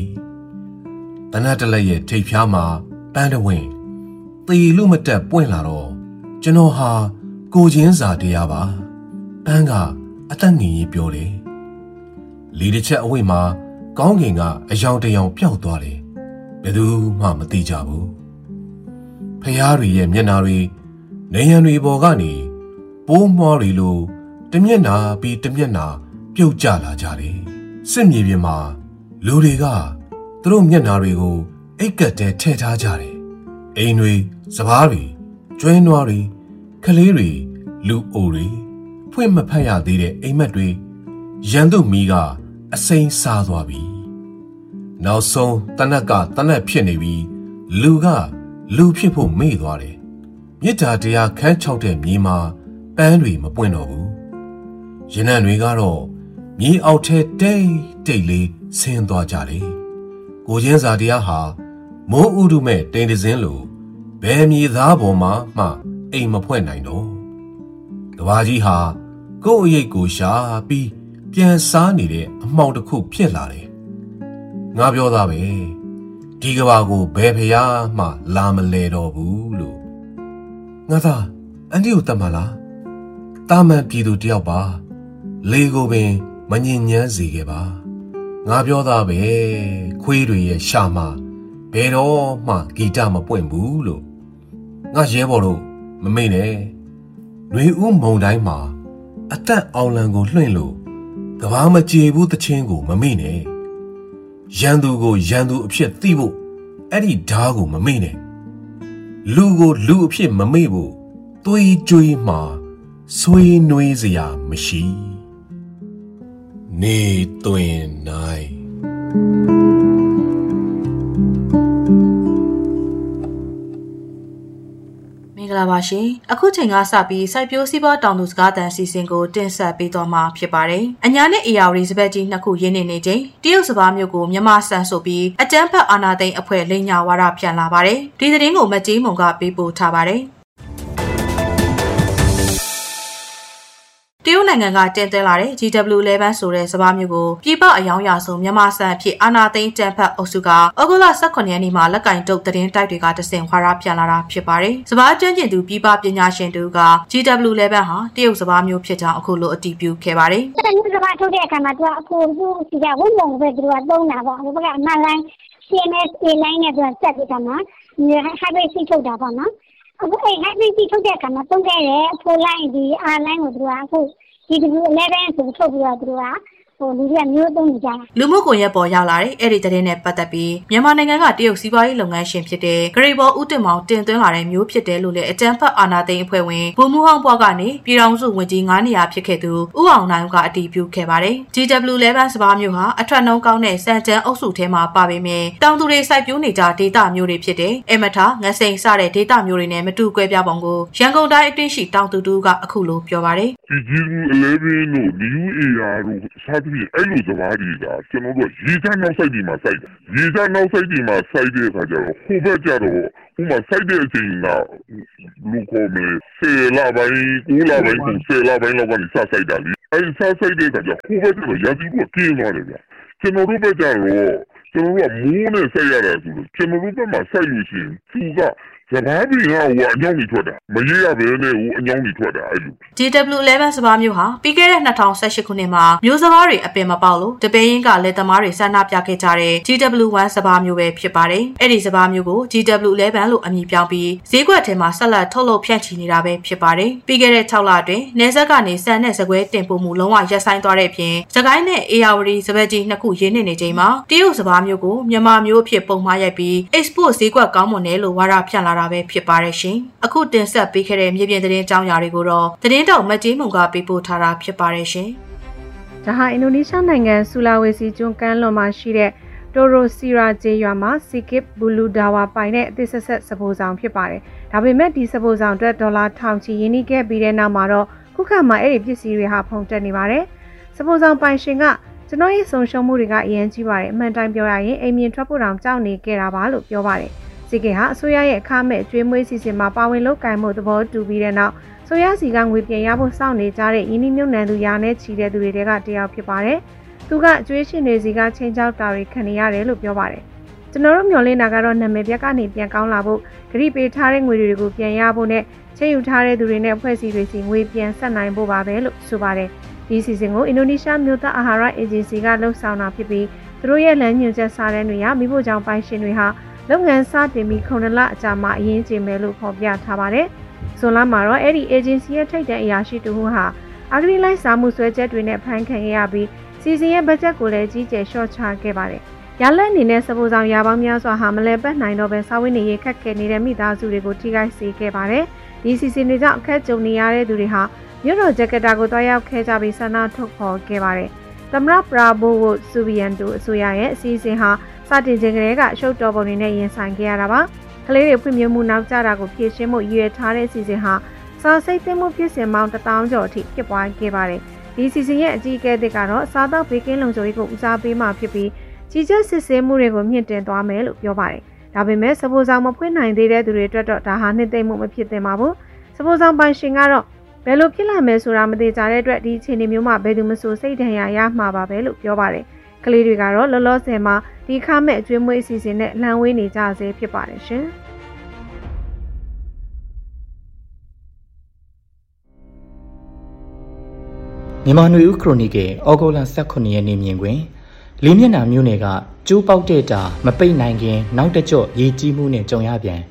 တနတ်တလက်ရဲ့ထိပ်ဖျားမှာပန်းတဝင်းသေလို့မတက်ပွင့်လာတော့ကျွန်တော်ဟာကိုချင်းစာတရားပါပန်းကအသက်ငင်ကြီးပြောတယ်လေတစ်ချက်အဝိမှာကောင်းကင်ကအယောင်တယောင်ပျောက်သွားတယ်ဘယ်သူမှမသိကြဘူးဖျားတွေရဲ့မျက်နှာတွေနေရံတွေပေါ်ကနေပိုးမွားတွေလိုတမျက်နှာပြီးတမျက်နှာပြုတ်ကျလာကြတယ်စစ်မြေပြင်မှာလူတွေကသူတို့မျက်နှာတွေကိုအိတ်ကတ်တဲထည့်ထားကြတယ်အိမ်တွေစပားတွေကျွဲနွားတွေကလေးတွေလူအိုတွေဖွင့်မဖက်ရသေးတဲ့အိမ်မက်တွေရန်သူမီးကအစိမ်းစားသွားပြီနောက်ဆုံးတနက်ကတနက်ဖြစ်နေပြီးလူကလူဖြစ်ဖို့မေ့သွားတယ်မြစ်တာတရားခန်းချောက်တဲ့မြေမှာပန်းတွေမပွင့်တော့ဘူးရနံ့တွေကတော့မြေအောက်ထဲတိတ်လေးဆင်းသွားကြတယ်ကိုချင်းစာတရားဟာမိုးဥဒုမဲ့တိမ်တစင်းလိုဘယ်မြေသားပေါ်မှာမှအိမ်မဖွဲ့နိုင်တော့ကဘာကြီးဟာကိုယ့်အရေးကိုရှာပြီးပြန်စားနေတဲ့အမှောင်တစ်ခုဖြစ်လာတယ်ငါပြောသားပဲဒီကဘာကိုဘယ်ဖျားမှလာမလဲတော့ဘူးလို့ငါသာအန်တီကိုတတ်မလားတာမန်ပြည်သူတယောက်ပါလေကိုပင်မငြင်းညမ်းစေခဲ့ပါငါပြောသားပဲခွေးတွေရဲ့ရှာမဘယ်တော့မှဂီတမပွင့်ဘူးလို့ငါရဲဘော်တို့မမေ့နဲ့ຫນွေဦးမုံတိုင်းမှာအသက်အောင်လံကိုလွှင့်လို့ကဘာမကြေဘူးတချင်းကိုမမေ့နဲ့ရန်သူကိုရန်သူအဖြစ်သိဖို့အဲ့ဒီဓားကိုမမေ့နဲ့လူကိုလူအဖြစ်မမေ့ဖို့သွေးကြွေးမှာဆွေးနွေးစရာမရှိနေသွင်းနိုင်မင်္ဂလာပါရှင်အခုချိန်ကစပြီးစိုက်ပျိုးစီးပွားတောင်သူစကားသံအစီအစဉ်ကိုတင်ဆက်ပေးသွားမှာဖြစ်ပါတယ်အညာနဲ့ AR စပက်ကြီးနှစ်ခုရင်းနေချိန်တရုတ်စပါးမျိုးကိုမြန်မာဆန်ဆိုပြီးအကြမ်းဖက်အာဏာသိမ်းအဖွဲ့လိန်ညာဝါဒဖြန့်လာပါတယ်ဒီသတင်းကိုမကြီးမုံကပေးပို့ထားပါတယ်တရုတ်နိုင်ငံကတင်သွင်းလာတဲ့ GW11 ဆိုတဲ့စပါးမျိုးကိုပြည်ပအယောင်ရဆုံးမြန်မာဆန်အဖြစ်အာဏာသိမ်းတန်ဖတ်အုပ်စုကဩဂုတ်လ18ရက်နေ့မှာလက်ကင်တုတ်သတင်းတိုက်တွေကတဆင့်ခွာရပြန်လာတာဖြစ်ပါတယ်။စပါးကျွမ်းကျင်သူပြည်ပပညာရှင်တို့က GW11 ဟာတရုတ်စပါးမျိုးဖြစ်ကြောင်းအခုလိုအတည်ပြုခဲ့ပါတယ်။ဒီစပါးထုတ်တဲ့အခါမှာသူကအခုစီကဝုန်းမုံပဲသူကသုံးတာပေါ့။ဒီဘက်ကအမှန်လိုင်း CMS line နဲ့သူကစက်ပြီးတော့မှ hybrid စီထုတ်တာပေါ့နော်။အခုအဲ့ hybrid စီထုတ်တဲ့အခါမှာသုံးခဲ့တဲ့ဖိုးလိုင်းဒီ R line ကိုသူကအခုဒီ11ဆိုထုတ်ပြီးတော့သူကလူတွေကမျိုးသုံးနေကြတာလူမှုကွန်ရက်ပေါ်ရောက်လာတဲ့အဲ့ဒီသတင်းနဲ့ပတ်သက်ပြီးမြန်မာနိုင်ငံကတရုတ်စီးပွားရေးလုပ်ငန်းရှင်ဖြစ်တဲ့ဂရိဘောဦးတင်မောင်တင်သွင်းလာတဲ့မျိုးဖြစ်တယ်လို့လည်းအကြံဖတ်အာဏာသိမ်းအဖွဲ့ဝင်ဗိုလ်မှူးဟောင်းဘွားကနေပြည်ထောင်စုဝန်ကြီး9နေရာဖြစ်ခဲ့သူဦးအောင်နိုင်ကအတည်ပြုခဲ့ပါတယ် GW11 စပါးမျိုးဟာအထွက်နှုန်းကောင်းတဲ့စံကြမ်းအုပ်စုထဲမှာပါပေမဲ့တောင်သူတွေစိုက်ပျိုးနေကြဒေသမျိုးတွေဖြစ်တဲ့အမထာငစိန်စတဲ့ဒေသမျိုးတွေနဲ့မတူကွဲပြားပုံကိုရန်ကုန်တိုင်းအတွင်းရှိတောင်သူတူကအခုလိုပြောပါတယ် GW11 တို့ UAR တို့စသဖြင့်အဲ့လိုစပါးတွေကကျွန်တော်တို့ရေချမ်းနောက်ဆိုင်ဒီမှာစိုက်တယ်ရေချမ်းနောက်ဆိုင်ဒီမှာစိုက်တဲ့အခါကျတော့ဟိုဘက်ကျတော့ဥမာစိုက်တဲ့အချိန်ကလူကောမယ်10လပိုင်း9လပိုင်းကို10လပိုင်းလောက်ကနေစစိုက်တာလေအဲ့စစိုက်တဲ့အခါကျဟိုဘက်ကျတော့ရာသီကကျင်းသွားတယ်ဗျကျွန်တော်တို့ဘက်ကျတော့ကျွန်တော်တို့ကမိုးနဲ့စိုက်ရတာဆိုလို့ကျွန်တော်တို့ဘက်မှာစိုက်လို့ရှိရင်သူကစပါးပြီးဟာအညောင်းကြီးထွက်တာမရရဘဲနဲ့အညောင်းကြီးထွက်တာအဲ့လို GW11 စပါးမျိုးဟာပြီးခဲ့တဲ့2018ခုနှစ်မှာမျိုးစပါးတွေအပင်မပေါက်လို့တပင်းရင်းကလက်သမားတွေဆန္ဒပြခဲ့ကြတဲ့ GW1 စပါးမျိုးပဲဖြစ်ပါတယ်အဲ့ဒီစပါးမျိုးကို GW11 လို့အမည်ပြောင်းပြီးဈေးကွက်ထဲမှာဆက်လက်ထုတ်လုပ်ဖြန့်ချီနေတာပဲဖြစ်ပါတယ်ပြီးခဲ့တဲ့6လအတွင်းနေဆက်ကနေစံနဲ့စကွဲတင်ပို့မှုလုံးဝရပ်ဆိုင်းသွားတဲ့အပြင်စကိုင်းနဲ့အေယာဝတီစပက်ကြီးနှစ်ခုရင်းနေချိန်မှာတရုတ်စပါးမျိုးကိုမြန်မာမျိုးအဖြစ်ပုံမှားရိုက်ပြီး export ဈေးကွက်ကောင်းမွန်တယ်လို့ဝါဒဖြန့်လာတာပဲဖြစ်ပါတယ်ရှင်အခုတင်ဆက်ပေးခဲ့တဲ့မြေပြင်သတင်းကြောင်းရာတွေကိုတော့သတင်းတောက်မကြီးမုံကပေးပို့ထားတာဖြစ်ပါတယ်ရှင်ဒါဟာအင်ဒိုနီးရှားနိုင်ငံဆူလာဝေစီကျွန်းကမ်းလွန်မှာရှိတဲ့တိုရိုစီရာဂျေရွာမှာစီကစ်ဘူလူဒါဝါပိုင်တဲ့အသစ်ဆက်ဆက်စပိုးဆောင်ဖြစ်ပါတယ်ဒါပေမဲ့ဒီစပိုးဆောင်အတွက်ဒေါ်လာထောင်ချီရင်းနှီးခဲ့ပြီးတဲ့နောက်မှာတော့ခုခါမှာအဲ့ဒီပစ္စည်းတွေဟာဖုန်တက်နေပါတယ်စပိုးဆောင်ပိုင်ရှင်ကကျွန်တော်ရဲ့ဆုံးရှုံးမှုတွေကအရင်ကြီးပါတယ်အမှန်တိုင်းပြောရရင်အိမ်မြင်ထွက်ဖို့တောင်ကြောက်နေခဲ့တာပါလို့ပြောပါတယ်စီကင်ဟာအစိုးရရဲ့အခမဲ့ကျွေးမွေးစီစဉ်မှာပါဝင်လုပ်ကိုင်မှုသဘောတူပြီးတဲ့နောက်ဆိုရစီကငွေပြန်ရဖို့စောင့်နေကြတဲ့ယင်းနှမြုပ်နှံသူရာနဲ့ချီတဲ့သူတွေကတယောက်ဖြစ်ပါတယ်။သူကအကျွေးရှင်တွေစီကချင်းချောက်တာတွေခံနေရတယ်လို့ပြောပါတယ်။ကျွန်တော်တို့မျှော်လင့်တာကတော့နာမည်ပြက်ကနေပြန်ကောင်းလာဖို့ဂရိပေးထားတဲ့ငွေတွေကိုပြန်ရဖို့နဲ့ချေယူထားတဲ့သူတွေနဲ့အဖွဲ့အစည်းတွေစီငွေပြန်ဆက်နိုင်ဖို့ပါပဲလို့ဆိုပါတယ်ဒီစီစဉ်ကိုအင်ဒိုနီးရှားမြို့သားအာဟာရအေဂျင်စီကလှုပ်ဆောင်တာဖြစ်ပြီးသူတို့ရဲ့လမ်းညွှန်ချက်စာတမ်းတွေဟာမိဖို့ကြောင့်ပိုင်ရှင်တွေဟာလုပ်ငန်းစတင်ပြီး9လအကြာမှအရင်ကျင်းမယ်လို့ဖော်ပြထားပါတယ်ဇွန်လမှာတော့အဲ့ဒီ agency ရဲ့ထိပ်တန်းအရာရှိတူဟာအဂရီလိုက်စာမှုဆွဲချက်တွေနဲ့ဖမ်းခံရပြီးစီစဉ်ရဲ့ဘတ်ဂျက်ကိုလည်းကြီးကျယ်လျှော့ချခဲ့ပါတယ်ရလက်အနေနဲ့စပိုးဆောင်ရာပေါင်းများစွာဟာမလဲပတ်နိုင်တော့ပဲစာဝတ်နေရေးခက်ခဲနေတဲ့မိသားစုတွေကိုထိခိုက်စေခဲ့ပါတယ်ဒီစီစဉ်တွေကြောင့်အခက်ကြုံနေရတဲ့သူတွေဟာမြို့တော်ဂျကာတာကိုတွားရောက်ခဲ့ကြပြီးဆန္ဒထုတ်ဖော်ခဲ့ပါတယ်သမရပရာဘိုဝိုဆူဗီယန်တို့အစိုးရရဲ့အစီအစဉ်ဟာစတင်ခြင်းကလေးကရှုပ်တော်ပုံတွေနဲ့ရင်ဆိုင်ခဲ့ရတာပါကလေးတွေဖွံ့ဖြိုးမှုနောက်ကျတာကိုဖြည့်ရှင်းဖို့ရည်ရွယ်ထားတဲ့အစီအစဉ်ဟာစာစိတ်သိမ်းမှုဖြစ်စဉ်ပေါင်း1000ကျော်အထိဖြစ်ပွားခဲ့ပါတယ်ဒီစီစဉ်ရဲ့အကြီးအကဲတွေကတော့စားသောက်ဘေးကင်းလုံခြုံရေးကိုဦးစားပေးမှဖြစ်ပြီးကြီးကျယ်စစ်ဆေးမှုတွေကိုမြင့်တင်သွားမယ်လို့ပြောပါတယ်ဒါပေမဲ့စပိုးဆောင်မဖွင့်နိုင်သေးတဲ့သူတွေအတွက်တော့ဒါဟာနှစ်သိမ့်မှုမဖြစ်သင့်ပါဘူးစပိုးဆောင်ပိုင်ရှင်ကတော့ဘယ်လိုဖြစ်လာမယ်ဆိုတာမသိကြတဲ့အတွက်ဒီအခြေအနေမျိုးမှာဘယ်သူမှစိတ်ဒဏ်ရာရမှာပါပဲလို့ပြောပါတယ်ကလေးတွေကတော့လောလောဆယ်မှာဒီခါမဲ့အကျွေးမွေးအစီအစဉ်နဲ့လှန်ဝေးနေကြဆဲဖြစ်ပါတယ်ရှင်မြန်မာနွေဦးခရိုနီကယ်ဩဂုတ်လ18ရက်နေ့မြင်တွင်လေးမျက်နှာမြို့နယ်ကကျိုးပေါက်တဲ့တာမပိတ်နိုင်ခင်နောက်တကြော့ရေကြီးမှုနဲ့ကြုံရပြန်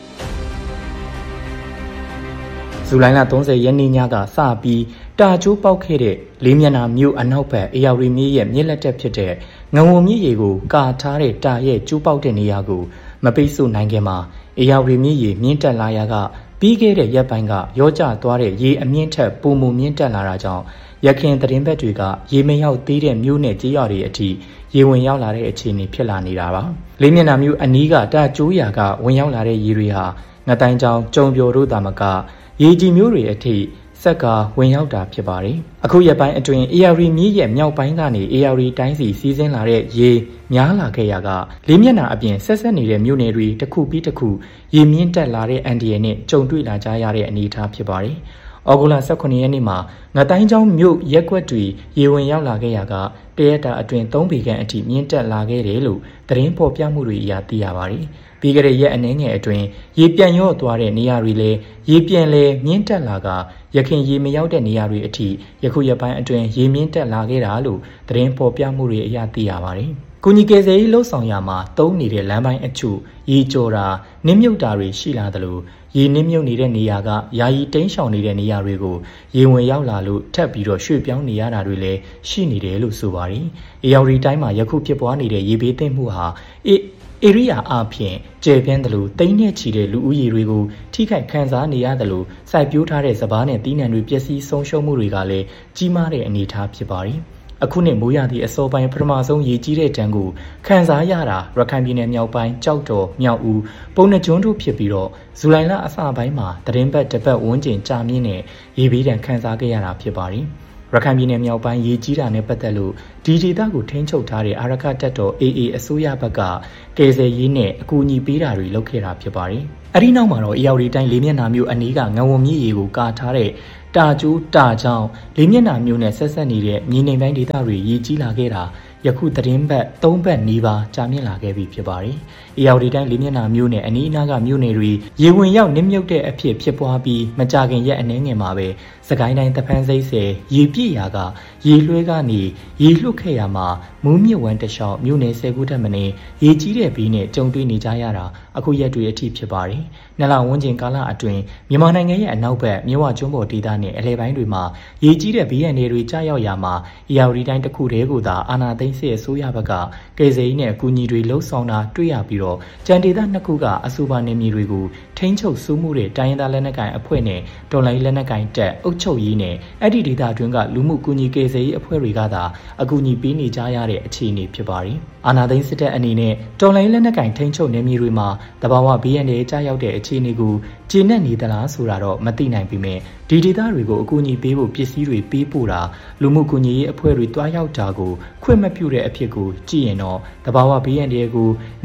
ဇူလိုင်လ30ရက်နေ့ညကစပြီးတာကျိုးပေါက်ခဲ့တဲ့လေးမျက်နှာမြို့အနောက်ဘက်အေယာရီမြစ်ရဲ့မြစ်လက်တက်ဖြစ်တဲ့ငဝုံမြစ်ရေကိုကာထားတဲ့တာရဲ့ကျိုးပေါက်တဲ့နေရာကိုမပိတ်ဆို့နိုင်ခင်မှာအေယာရီမြစ်ရေမြင့်တက်လာရာကပြီးခဲ့တဲ့ရက်ပိုင်းကရောကျသွားတဲ့ရေအမြင့်ထက်ပုံမမြင့်တက်လာတာကြောင့်ရခင်သတင်းဘက်တွေကရေမရောက်သေးတဲ့မြို့နယ်ကြေးရွာတွေအထိရေဝင်ရောက်လာတဲ့အခြေအနေဖြစ်လာနေတာပါလေးမျက်နှာမြို့အနီးကတာကျိုးရာကဝင်ရောက်လာတဲ့ရေတွေဟာငတိုင်းချောင်းကျုံပျော်တို့သာမကရေကြီးမျိုးတွေအထိဆက်ကဝင်ရောက်တာဖြစ်ပါတယ်အခုရက်ပိုင်းအတွင်း AR မြစ်ရဲ့မြောက်ပိုင်းကနေ AR တိုင်းစီစီးဆင်းလာတဲ့ရေများလာခဲ့ရာကလေးမျက်နှာအပြင်ဆက်နေတဲ့မြို့နယ်တွေတစ်ခုပြီးတစ်ခုရေမြင့်တက်လာတဲ့အန်ဒီရနဲ့ကြုံတွေ့လာကြရတဲ့အနေအထားဖြစ်ပါတယ်ဩဂုတ်လ18ရက်နေ့မှာငတိုင်းချောင်းမြို့ရက်ကွက်တွေရေဝင်ရောက်လာခဲ့ရာကတရက်တာအတွင်း3ပေခန့်အထိမြင့်တက်လာခဲ့တယ်လို့သတင်းဖော်ပြမှုတွေအရသိရပါတယ်ပြီးခဲ့တဲ့ရက်အနည်းငယ်အတွင်းရေပြန်ရော့သွားတဲ့နေရာတွေလည်းရေပြန်လဲမြင့်တက်လာကရခင်ရေမရောက်တဲ့နေရာတွေအထိယခုရက်ပိုင်းအတွင်းရေမြင့်တက်လာခဲ့တာလို့သတင်းဖော်ပြမှုတွေအရသိရပါတယ်။ကုညီကယ်ဆယ်ရေးလှုပ်ဆောင်ရမှာတုံးနေတဲ့လမ်းပိုင်းအချို့ရေကျော်တာနစ်မြုပ်တာတွေရှိလာသလိုရေနစ်မြုပ်နေတဲ့နေရာကယာယီတိမ်းရှောင်နေတဲ့နေရာတွေကိုရေဝင်ရောက်လာလို့ထပ်ပြီးတော့ရွှေ့ပြောင်းနေရတာတွေလည်းရှိနေတယ်လို့ဆိုပါတယ်။အေယာရီတိုင်းမှာယခုဖြစ်ပွားနေတဲ့ရေဘေးသင့်မှုဟာဧရိယာအပြင်ကျယ်ပြန့်တယ်လို့တိမ့်နဲ့ချီတဲ့လူဦးရေတွေကိုထိခိုက်ခံစားနေရတယ်လို့စိုက်ပျိုးထားတဲ့စပားနဲ့တီးနှံတွေပျက်စီးဆုံးရှုံးမှုတွေကလည်းကြီးမားတဲ့အနေအထားဖြစ်ပါတယ်။အခုနှစ်မိုးရာသီအစောပိုင်းပထမဆုံးရေကြီးတဲ့တန်းကိုခံစားရတာရခိုင်ပြည်နယ်မြောက်ပိုင်းကြောက်တော်မြောက်ဦးပုံနှကျွန်းတို့ဖြစ်ပြီးတော့ဇူလိုင်လအစပိုင်းမှာသတင်းပတ်တစ်ပတ်ဝန်းကျင်ကြာမြင့်တဲ့ရေဘေးဒဏ်ခံစားခဲ့ရတာဖြစ်ပါတယ်။ရခိုင်ပြည်နယ်မြောက်ပိုင်းရေကြီးတာနဲ့ပတ်သက်လို့ဒီဒေသကိုထိန်းချုပ်ထားတဲ့အာရခတပ်တော် AA အစိုးရဘက်ကကယ်ဆယ်ရေးနဲ့အကူအညီပေးတာတွေလုပ်ခဲ့တာဖြစ်ပါတယ်။အဲဒီနောက်မှာတော့အေယာရီတိုင်းလေးမျက်နှာမြို့အနီးကငဝုံမြစ်ရေကိုကာထားတဲ့တာကျိုးတာချောင်းလေးမျက်နှာမြို့နဲ့ဆက်ဆက်နေတဲ့မြေနေပိုင်းဒေသတွေရေကြီးလာခဲ့တာယခုသတင်းပတ်3ပတ်နီးပါးကြာမြင့်လာခဲ့ပြီဖြစ်ပါတယ်။အေယာရီတိုင်းလေးမျက်နှာမြို့နယ်အနီးအနားကမြို့နယ်တွေရေဝင်ရောက်နစ်မြုပ်တဲ့အဖြစ်ဖြစ်ပွားပြီးမကြာခင်ရက်အနည်းငယ်မှာပဲစကိုင်းတိုင်းတဖန်းစိတ်ဆယ်ရေပြည့်ရာကရေလွှဲကနေရေလွတ်ခဲ့ရမှာမူးမြစ်ဝမ်းတလျှောက်မြို့နယ်10ခုထက်မနည်းရေကြီးတဲ့ပြီးနဲ့ကြုံတွေ့နေကြရတာအခုရက်တွေအထိဖြစ်ပါတယ်။နှစ်လဝန်းကျင်ကာလအတွင်းမြန်မာနိုင်ငံရဲ့အနောက်ဘက်မြဝကျွန်းပေါ်ဒေသနဲ့အလဲပိုင်းတွေမှာရေကြီးတဲ့ဘေးရန်တွေကြားရောက်ရာမှာအေယာရီတိုင်းတစ်ခုတည်းကိုသာအာဏာသိမ်းစစ်အစိုးရဘက်ကကယ်ဆယ်ရေးနဲ့အကူအညီတွေလှုံ့ဆော်တာတွေ့ရပြီးတော့ကြံဒေသနှစ်ခုကအဆိုပါနယ်မြေတွေကိုထိန်းချုပ်စိုးမှုတဲ့တိုင်းရင်းသားလက်နက်ကိုင်အဖွဲ့နဲ့တော်လှန်ရေးလက်နက်ကိုင်တပ်အုပ်ချုပ်ရေးနဲ့အဲ့ဒီဒေသအတွင်းကလူမှုကူညီကယ်ဆယ်ရေးအဖွဲ့တွေကသာအကူအညီပေးနေကြရတဲ့အခြေအနေဖြစ်ပါတယ်။အာဏာသိမ်းစစ်တပ်အနေနဲ့တော်လှန်ရေးလက်နက်ကိုင်ထိန်းချုပ်နယ်မြေတွေမှာတဘာဝဘေးရန်တွေကြားရောက်တဲ့အခြေအနေကိုကျေနပ်နေသလားဆိုတာတော့မသိနိုင်ပေမဲ့ဒီဒေသတွေကိုအကူအညီပေးဖို့ပစ္စည်းတွေပေးပို့တာလူမှုကူညီရေးအဖွဲ့တွေတွားရောက်တာကိုခွင့်မပြုတဲ့အဖြစ်ကိုကြည့်ရင်တော့တဘာဝဘေးရန်တွေကိုနိုင်ငံရေး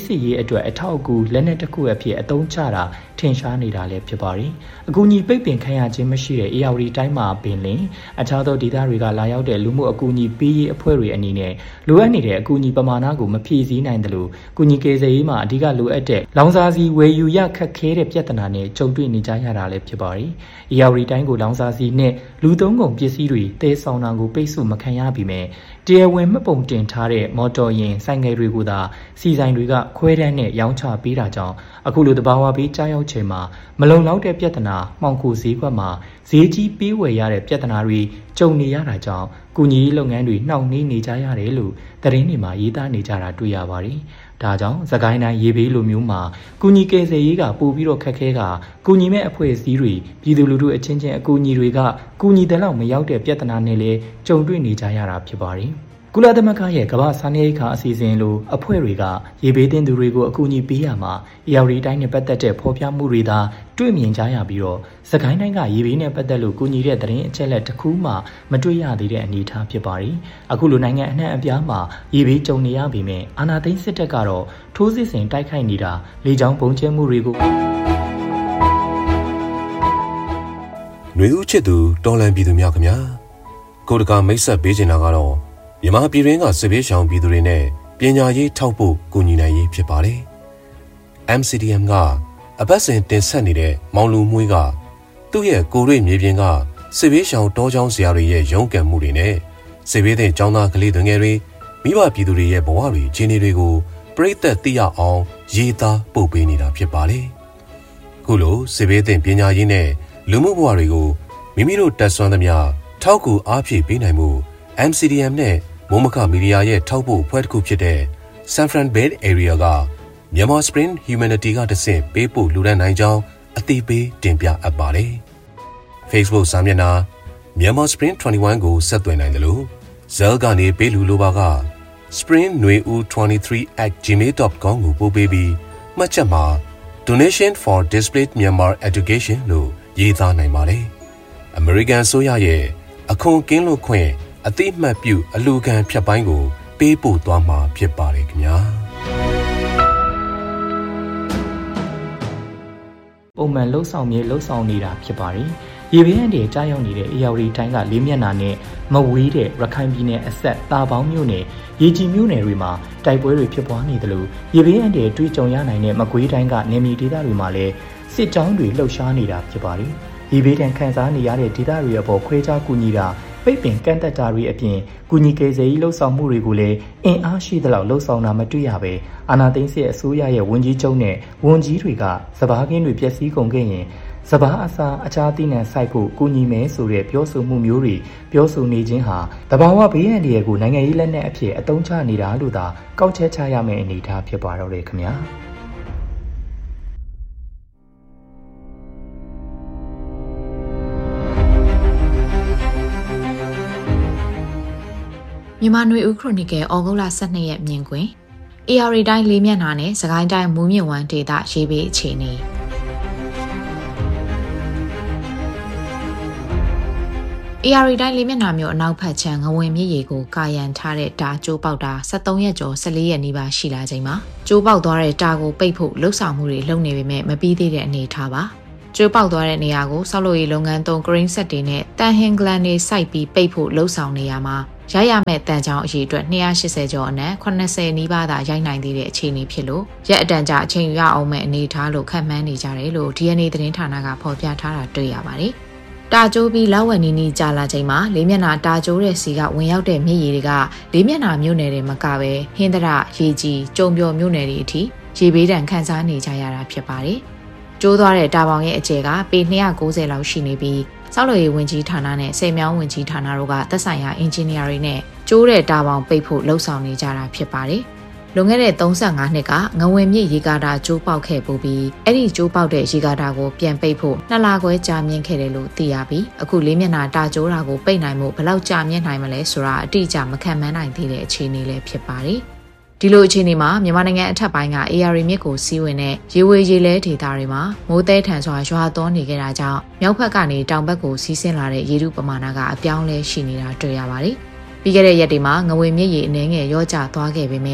စစ်ရေးအတွက်အထောက်အကူလက်နက်တစ်ခုအဖြစ်အသုံးချတာထင်ရှားနေတာလည်းဖြစ်ပါတယ်။အကူအညီပိတ်ပင်ခံရခြင်းမရှိတဲ့အေယာဝတီတိုင်းမှာပင်လင်အခြားသောဒေသတွေကလာရောက်တဲ့လူမှုအကူအညီပေးရေးအဖွဲ့တွေအနေနဲ့လိုအပ်နေတဲ့အကူအညီပမာဏကိုမဖြည့်ဆည်းနိုင်သလိုကူညီကယ်ဆယ်ရေးမှာအဓိကလိုအပ်တဲ့လောင်စာဆီဝယ်ယူရခက်ခဲတဲ့ပြဿနာနဲ့ကြုံတွေ့နေကြရတာလည်းဖြစ်ပါတယ်။အေယာဝတီတိုင်းကိုလောင်စာဆီနဲ့လူသုံးကုန်ပစ္စည်းတွေတည်ဆောင်တာကိုပိတ်ဆို့မခံရပြီမဲ့တရားဝင်မှတ်ပုံတင်ထားတဲ့မော်တော်ယာဉ်ဆိုင်ငယ်တွေကိုသာစီဆိုင်တွေကခွဲတမ်းနဲ့ရောင်းချပေးတာကြောင့်အခုလိုတဘာဝပေးကြားရောက်ချိန်မှာမလုံလောက်တဲ့ပြဿနာမှောင်ခိုဈေးကွက်မှာဈေးကြီးပေးဝယ်ရတဲ့ပြဿနာတွေကြုံနေရတာကြောင့်ကုညီရေးလုပ်ငန်းတွေနှောင့်နှေးနေကြရတယ်လို့သတင်းတွေမှာရေးသားနေကြတာတွေ့ရပါတယ်။ဒါကြောင့်စကိုင်းတိုင်းရေဘေးလိုမျိုးမှာကုညီကယ်ဆယ်ရေးကပို့ပြီးတော့ခက်ခဲကကုညီမဲ့အဖွဲ့အစည်းတွေပြည်သူလူထုအချင်းချင်းအကူအညီတွေကကုညီတဲ့လောက်မရောက်တဲ့ပြဿနာနဲ့လည်းကြုံတွေ့နေကြရတာဖြစ်ပါတယ်။ကုလသမဂ္ဂရဲ့ကမ္ဘာစားနပ်ရိက္ခာအစီအစဉ်လိုအဖွဲ့တွေကရေဘေးသင့်သူတွေကိုအကူအညီပေးရမှာအေယာဝတီတိုင်းနဲ့ပတ်သက်တဲ့ဖော်ပြမှုတွေသာတွေ့မြင်ကြရပြီးတော့စကိုင်းတိုင်းကရေဘေးနဲ့ပတ်သက်လို့ကူညီတဲ့သတင်းအချက်အလက်တစ်ခုမှမတွေ့ရသေးတဲ့အနေအထားဖြစ်ပါတယ်။အခုလိုနိုင်ငံအနှံ့အပြားမှာရေဘေးကြုံနေရပေမဲ့အာဏာသိမ်းစစ်တပ်ကတော့ထိုးစစ်ဆင်တိုက်ခိုက်နေတာလေကြောင်းပုံကျဲမှုတွေကိုຫນွေဦးချစ်သူတော်လန်ပြည်သူများခင်ဗျာကိုတကာမိတ်ဆက်ပေးချင်တာကတော့မြန်မာပြည်တွင်းကစစ်ဘေးရှောင်ပြည်သူတွေနဲ့ပညာရေးထောက်ဖို့ကူညီနိုင်ရေးဖြစ်ပါတယ်။ MCDM ကအပတ်စဉ်တင်ဆက်နေတဲ့မောင်လူမွေးကသူ့ရဲ့ကိုရွေမြေပြင်ကစစ်ဘေးရှောင်တောချောင်းဆရာတွေရဲ့ရုန်းကန်မှုတွေနဲ့စစ်ဘေးသင့်ကျောင်းသားကလေးငယ်တွေမိဘပြည်သူတွေရဲ့ဘဝတွေခြေနေတွေကိုပြိသက်သိရအောင်ရေးသားပို့ပေးနေတာဖြစ်ပါတယ်။ခုလိုစစ်ဘေးသင့်ပညာရေးနဲ့လူမှုဘဝတွေကိုမိမိတို့တက်ဆွမ်းသမျှထောက်ကူအားဖြည့်ပေးနိုင်မှုMCDM နဲ့မိုးမခမီဒီယာရဲ့ထောက်ဖို့အဖွဲ့တစ်ခုဖြစ်တဲ့ San Fran Bay Area ကMyanmar Spring Humanity ကတဆင့်ပေးပို့လူဒန်းနိုင်ကြောင်းအသိပေးတင်ပြအပ်ပါတယ်။ Facebook စာမျက်နှာ Myanmar Spring 21ကိုဆက်သွယ်နိုင်တယ်လို့ Zelle ကနေပေးလူလိုပါက springneu23@gmail.com ကိုပို့ပေးပြီးမှတ်ချက်မှာ Donation for Displaced Myanmar Education လို့ရေးသားနိုင်ပါတယ်။ American ဆိုရရဲ့အခွန်ကင်းလွတ်ခွင့်အတိအမှတ်ပြုအလူခံဖြတ်ပိုင်းကိုပေးပို့သွားမှာဖြစ်ပါတယ်ခင်ဗျာပုံမှန်လှုပ်ဆောင်နေတာဖြစ်ပါတယ်ရေဘေးအန္တရာယ်ကြားရောက်နေတဲ့အေယာဝတီတိုင်းကလေးမျက်နှာနဲ့မဝေးတဲ့ရခိုင်ပြည်နယ်အစပ်တာပေါင်းမြို့နယ်ရေကြီးမြို့နယ်တွေမှာတိုက်ပွဲတွေဖြစ်ပွားနေတယ်လို့ရေဘေးအန္တရာယ်တွေ့ကြုံရနိုင်တဲ့မကွေးတိုင်းကနေမြေဒေသတွေမှာလည်းစစ်ကြောင်းတွေလှုပ်ရှားနေတာဖြစ်ပါတယ်ရေဘေးဒဏ်ခံစားနေရတဲ့ဒေသတွေအပေါ်ခွဲခြားကူညီတာပိတ်ပင်ကန့်သက်တာတွေအပြင်ကူညီကယ်ဆယ်ရေးလှုပ်ဆောင်မှုတွေကိုလည်းအင်အားရှိသလောက်လှုပ်ဆောင်တာမတွေ့ရပဲအာဏာသိမ်းစစ်အစိုးရရဲ့ဝန်ကြီးချုပ်နဲ့ဝန်ကြီးတွေကစဘာကင်းတွေပျက်စီးကုန်ခဲ့ရင်စဘာအစားအခြားသီးနှံစိုက်ဖို့ကူညီမယ်ဆိုတဲ့ပြောဆိုမှုမျိုးတွေပြောဆိုနေခြင်းဟာတဘာဝဘေးအန္တရာယ်ကိုနိုင်ငံရေးလက်နက်အဖြစ်အသုံးချနေတာလို့သာကောက်ချက်ချရမယ့်အနေအထားဖြစ်ပါတော့တယ်ခင်ဗျာမြန်မာနွေဦးခရိုနီကယ်ဩဂုတ်လ12ရက်မြင်ကွင်း AR တိုင်းလေးမျက်နှာနဲ့စကိုင်းတိုင်းမူးမြင့်ဝမ်းဒေသရေဘေးအခြေအနေAR တိုင်းလေးမျက်နှာမျိုးအနောက်ဖက်ခြမ်းငဝင်မြစ်ရေကိုကာယံထားတဲ့တာကျိုးပေါက်တာ73ရက်ကျော်14ရက်နီးပါးရှိလာချိန်မှာကျိုးပေါက်သွားတဲ့တာကိုပိတ်ဖို့လှုပ်ဆောင်မှုတွေလုပ်နေပေမဲ့မပြီးသေးတဲ့အနေအထားပါကျိုးပေါက်သွားတဲ့နေရာကိုဆောက်လုပ်ရေးလုပ်ငန်းသုံး green set တွေနဲ့တန်ဟင်ဂလန်တွေစိုက်ပြီးပိတ်ဖို့လှုပ်ဆောင်နေရမှာရရမဲ့တန်ချောင်းအရေအတွက်280ကျော်အနက်80နီးပါးသာရိုက်နိုင်သေးတဲ့အခြေအနေဖြစ်လို့ရက်အတန်ကြာအချိန်ရအောင်မဲ့အနေအထားလို့ခန့်မှန်းနေကြတယ်လို့ DNA သတင်းဌာနကဖော်ပြထားတာတွေ့ရပါတယ်။တာကျိုးပြီးလောက်ဝက်နီးနီးကြာလာချိန်မှာလေးမျက်နှာတာကျိုးတဲ့စီကဝင်ရောက်တဲ့မြစ်ရေတွေကလေးမျက်နှာမြို့နယ်တွေမကပဲဟင်းသရရေကြီးကျုံပျော်မြို့နယ်တွေအထိရေဘေးဒဏ်ခံစားနေကြရတာဖြစ်ပါတယ်။ကျိုးသွားတဲ့တာပေါင်ရဲ့အကျယ်ကပေ290လောက်ရှိနေပြီးဆောက်လုပ်ရေးဝန်ကြီးဌာနနဲ့စေမြောင်းဝန်ကြီးဌာနတို့ကသက်ဆိုင်ရာအင်ဂျင်နီယာတွေနဲ့ကျိုးတဲ့တာပေါင်ပိတ်ဖို့လှုံ့ဆော်နေကြတာဖြစ်ပါတယ်။လွန်ခဲ့တဲ့35နှစ်ကငဝင်မြစ်ရေကာတာကျိုးပေါက်ခဲ့ပူပြီးအဲ့ဒီကျိုးပေါက်တဲ့ရေကာတာကိုပြန်ပိတ်ဖို့2လခွဲကြာမြင့်ခဲ့တယ်လို့သိရပြီးအခုလေးမျက်နှာတာကျိုးတာကိုပိတ်နိုင်မှုဘယ်လောက်ကြာမြင့်နိုင်မလဲဆိုတာအတိအကျမခံမှန်းနိုင်သေးတဲ့အခြေအနေလည်းဖြစ်ပါတယ်။ဒီလိုအခြေအနေမှာမြန်မာနိုင်ငံအထက်ပိုင်းက AR မြစ်ကိုစီးဝင်တဲ့ရေဝေရေလဲဒေသတွေမှာမိုးသည်ထန်စွာရွာသွန်းနေကြတာကြောင့်မြောက်ဘက်ကနေတောင်ဘက်ကိုစီးဆင်းလာတဲ့ရေထုပမာဏကအပြောင်းလဲရှိနေတာတွေ့ရပါတယ်။ပြီးခဲ့တဲ့ရက်တွေမှာငွေမြစ်ရေအနှဲငယ်ရောကျသွားခဲ့ပေမဲ့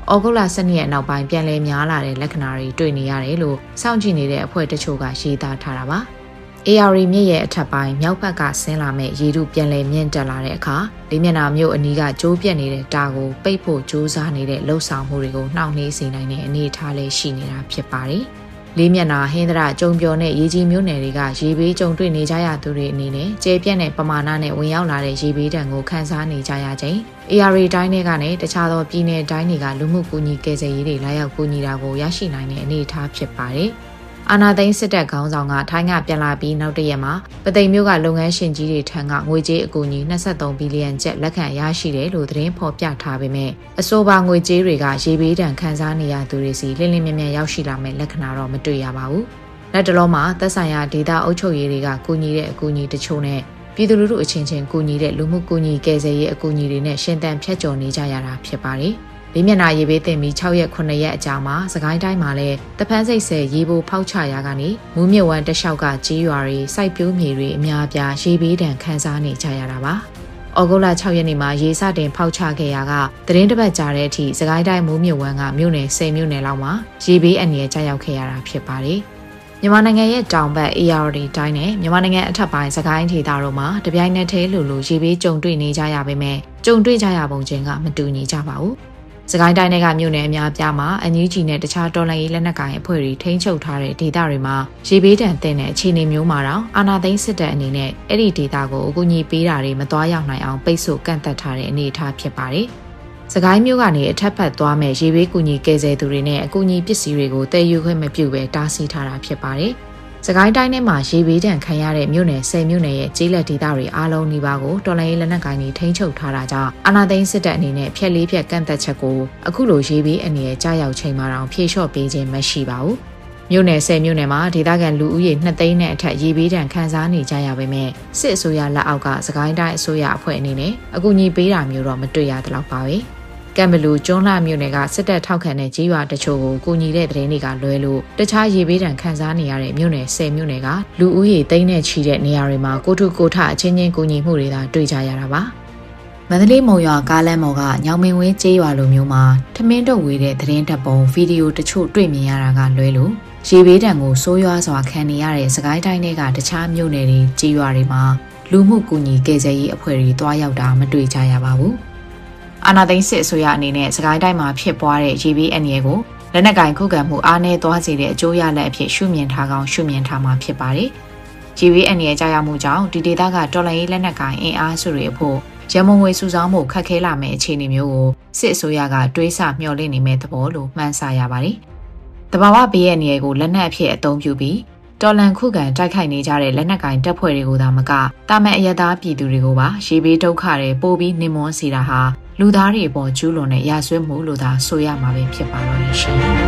ဩဂုတ်လ12ရက်နောက်ပိုင်းပြန်လည်များလာတဲ့လက္ခဏာတွေတွေ့နေရတယ်လို့စောင့်ကြည့်နေတဲ့အဖွဲ့တချို့ကရေးသားထားတာပါ။ AR မြစ်ရဲ့အထက်ပိုင်းမြောက်ဘက်ကဆင်းလာမဲ့ရေထုပြန်လည်မြင့်တက်လာတဲ့အခါလေးမျက်နှာမြို့အနီးကကျိုးပြက်နေတဲ့တာကိုပိတ်ဖို့ကြိုးစားနေတဲ့လှုပ်ဆောင်မှုတွေကိုနှောင့်နှေးစေနိုင်တဲ့အနေအထားလေးရှိနေတာဖြစ်ပါတယ်။လေးမျက်နှာဟင်းသရကြုံပြော်နဲ့ရေကြီးမြို့နယ်တွေကရေဘေးကြုံတွေ့နေကြရသူတွေအနေနဲ့ကျေပြက်တဲ့ပမာဏနဲ့ဝင်ရောက်လာတဲ့ရေဘေးဒဏ်ကိုခံစားနေကြရချိန် AR တိုင်းတွေကနေတခြားသောပြည်နယ်တိုင်းတွေကလူမှုကူညီကယ်ဆယ်ရေးတွေလာရောက်ကူညီတာကိုရရှိနိုင်တဲ့အနေအထားဖြစ်ပါတယ်။အာနာသိန်းစစ်တပ်ခေါင်းဆောင်ကထိုင်းကပြန်လာပြီးနောက်တရက်မှာပသိမ်မြို့ကလုပ်ငန်းရှင်ကြီးတွေထံကငွေကြေးအကူအညီ23ဘီလီယံကျပ်လက်ခံရရှိတယ်လို့သတင်းဖော်ပြထားပေမဲ့အဆိုပါငွေကြေးတွေကရေဘေးဒဏ်ခံစားနေရသူတွေစီလင်းလင်းမြမြရောက်ရှိလာမဲ့လက္ခဏာတော့မတွေ့ရပါဘူး။လက်တလုံးမှာသက်ဆိုင်ရာဒေသအုပ်ချုပ်ရေးတွေကကူညီတဲ့အကူအညီတချို့နဲ့ပြည်သူလူထုအချင်းချင်းကူညီတဲ့လူမှုကူညီကယ်ဆယ်ရေးအကူအညီတွေနဲ့ရှင်သန်ဖြတ်ကျော်နေကြရတာဖြစ်ပါတယ်။လေးမျက်နှာရေဘေးတင်ပြီး6ရက်9ရက်အကြာမှာစကိုင်းတိုင်းမှာလည်းတဖန်းစိတ်ဆယ်ရေပိုဖောက်ချရာကနေမူးမြစ်ဝမ်းတလျှောက်ကကြီးရွာတွေစိုက်ပျိုးမြေတွေအများအပြားရေဘေးဒဏ်ခံစားနေကြရတာပါ။ဩဂုတ်လ6ရက်နေ့မှာရေစတင်ဖောက်ချခဲ့ရာကသတင်းတစ်ပတ်ကြာတဲ့အထိစကိုင်းတိုင်းမူးမြစ်ဝမ်းကမြို့နယ်10မြို့နယ်လောက်မှာရေဘေးအန္တရာယ်ကျရောက်ခဲ့ရတာဖြစ်ပါတယ်။မြန်မာနိုင်ငံရဲ့တောင်ဘက် AR တိုင်းနဲ့မြန်မာနိုင်ငံအထက်ပိုင်းစကိုင်းဒေသတို့မှာတပြိုင်နက်တည်းလိုရေဘေးကြုံတွေ့နေကြရပေမဲ့ကြုံတွေ့ကြရပုံချင်းကမတူညီကြပါဘူး။စကိုင်းတိုင်းကမြို့နယ်အများအပြားမှာအန်ယူဂျီနဲ့တခြားတော်လှန်ရေးလက်နက်ကိုင်အဖွဲ့တွေထိန်းချုပ်ထားတဲ့ဒေသတွေမှာရေဘေးဒဏ်သင့်တဲ့အခြေအနေမျိုးမှာတော့အာဏာသိမ်းစစ်တပ်အနေနဲ့အဲ့ဒီဒေသကိုအကူအညီပေးတာတွေမသွားရောက်နိုင်အောင်ပိတ်ဆို့ကန့်သတ်ထားတဲ့အနေအထားဖြစ်ပါတယ်။စကိုင်းမြို့ကနေအထက်ဖက်သွားမဲ့ရေဘေးကူညီကယ်ဆယ်သူတွေနဲ့အကူအညီပစ္စည်းတွေကိုတည်ယူခွင့်မပြုဘဲတားဆီးထားတာဖြစ်ပါတယ်။စကိုင်းတိုင်းထဲမှာရေဘေးဒဏ်ခံရတဲ့မြို့နယ်10မြို့နယ်ရဲ့ကျေးလက်ဒေသတွေအားလုံးနီးပါးကိုတော်လှန်ရေးလက်နက်ကိုင်တွေထိန်းချုပ်ထားတာကြောင့်အာဏာသိမ်းစစ်တပ်အနေနဲ့ဖျက်လေးဖျက်ကန့်သက်ချက်ကိုအခုလိုရေဘေးအနေနဲ့ကြားရောက်ချိန်မှာတော့ဖြေလျှော့ပေးခြင်းမရှိပါဘူး။မြို့နယ်10မြို့နယ်မှာဒေသခံလူဦးရေ2သိန်းနဲ့အထက်ရေဘေးဒဏ်ခံစားနေကြရပေမဲ့စစ်အစိုးရလက်အောက်ကစကိုင်းတိုင်းအစိုးရအဖွဲ့အနေနဲ့အကူအညီပေးတာမျိုးတော့မတွေ့ရသလောက်ပါပဲ။ကံဘလူကျွန်းလှမြို့နယ်ကစစ်တပ်ထောက်ခံတဲ့ကြီးရွာတချို့ကိုကူညီတဲ့သတင်းတွေကလွဲလို့တခြားရေဘေးဒဏ်ခံစားနေရတဲ့မြို့နယ်10မြို့နယ်ကလူဦးရေသိန်းနဲ့ချီတဲ့နေရာတွေမှာကိုထုကိုထအချင်းချင်းကူညီမှုတွေသာတွေ့ကြရတာပါမန္တလေးမုံရွာကားလမ်းပေါ်ကညောင်မင်းဝင်းကျေးရွာလိုမျိုးမှာထမင်းတုပ်ဝေးတဲ့သတင်းတပ်ပုံဗီဒီယိုတချို့တွေ့မြင်ရတာကလွဲလို့ရေဘေးဒဏ်ကိုဆိုးရွားစွာခံနေရတဲ့စကိုင်းတိုင်းတွေကတခြားမြို့နယ်တွေကျေးရွာတွေမှာလူမှုကူညီကယ်ဆယ်ရေးအဖွဲ့တွေတွားရောက်တာမတွေ့ကြရပါဘူးအာဏာသိမ်းစစ်အစိုးရအနေနဲ့စကိုင်းတိုင်းမှာဖြစ်ပွားတဲ့ရေဘေးအန္တရာယ်ကိုလက်နက်ကင်ခုခံမှုအားနည်းသွားစေတဲ့အကျိုးရလဒ်အဖြစ်ရှုမြင်ထားကောင်းရှုမြင်ထားမှာဖြစ်ပါတယ်။ရေဘေးအန္တရာယ်ကြောင့်မှုကြောင့်ဒီဒေသကတော်လှန်ရေးလက်နက်ကင်အင်အားစုတွေအဖို့ရမုံငွေစုဆောင်းမှုခက်ခဲလာမယ့်အခြေအနေမျိုးကိုစစ်အစိုးရကတွေးဆမျှော်လင့်နေမဲ့သဘောလို့မှန်းဆရပါတယ်။တဘာဝဘေးအန္တရာယ်ကိုလက်နက်အဖြစ်အသုံးပြုပြီးတော်လန်ခုခံတိုက်ခိုက်နေကြတဲ့လက်နက်ကင်တပ်ဖွဲ့တွေကိုသာမကတာမန်အရသားပြည်သူတွေကိုပါရေဘေးဒုက္ခတွေပိုပြီးနှိမ်မွန်းစေတာဟာလူသားတွေအပေါ်ကျူးလွန်တဲ့ရာဇဝတ်မှုလို့သာဆိုရမှာပဲဖြစ်ပါတော့ရှင်။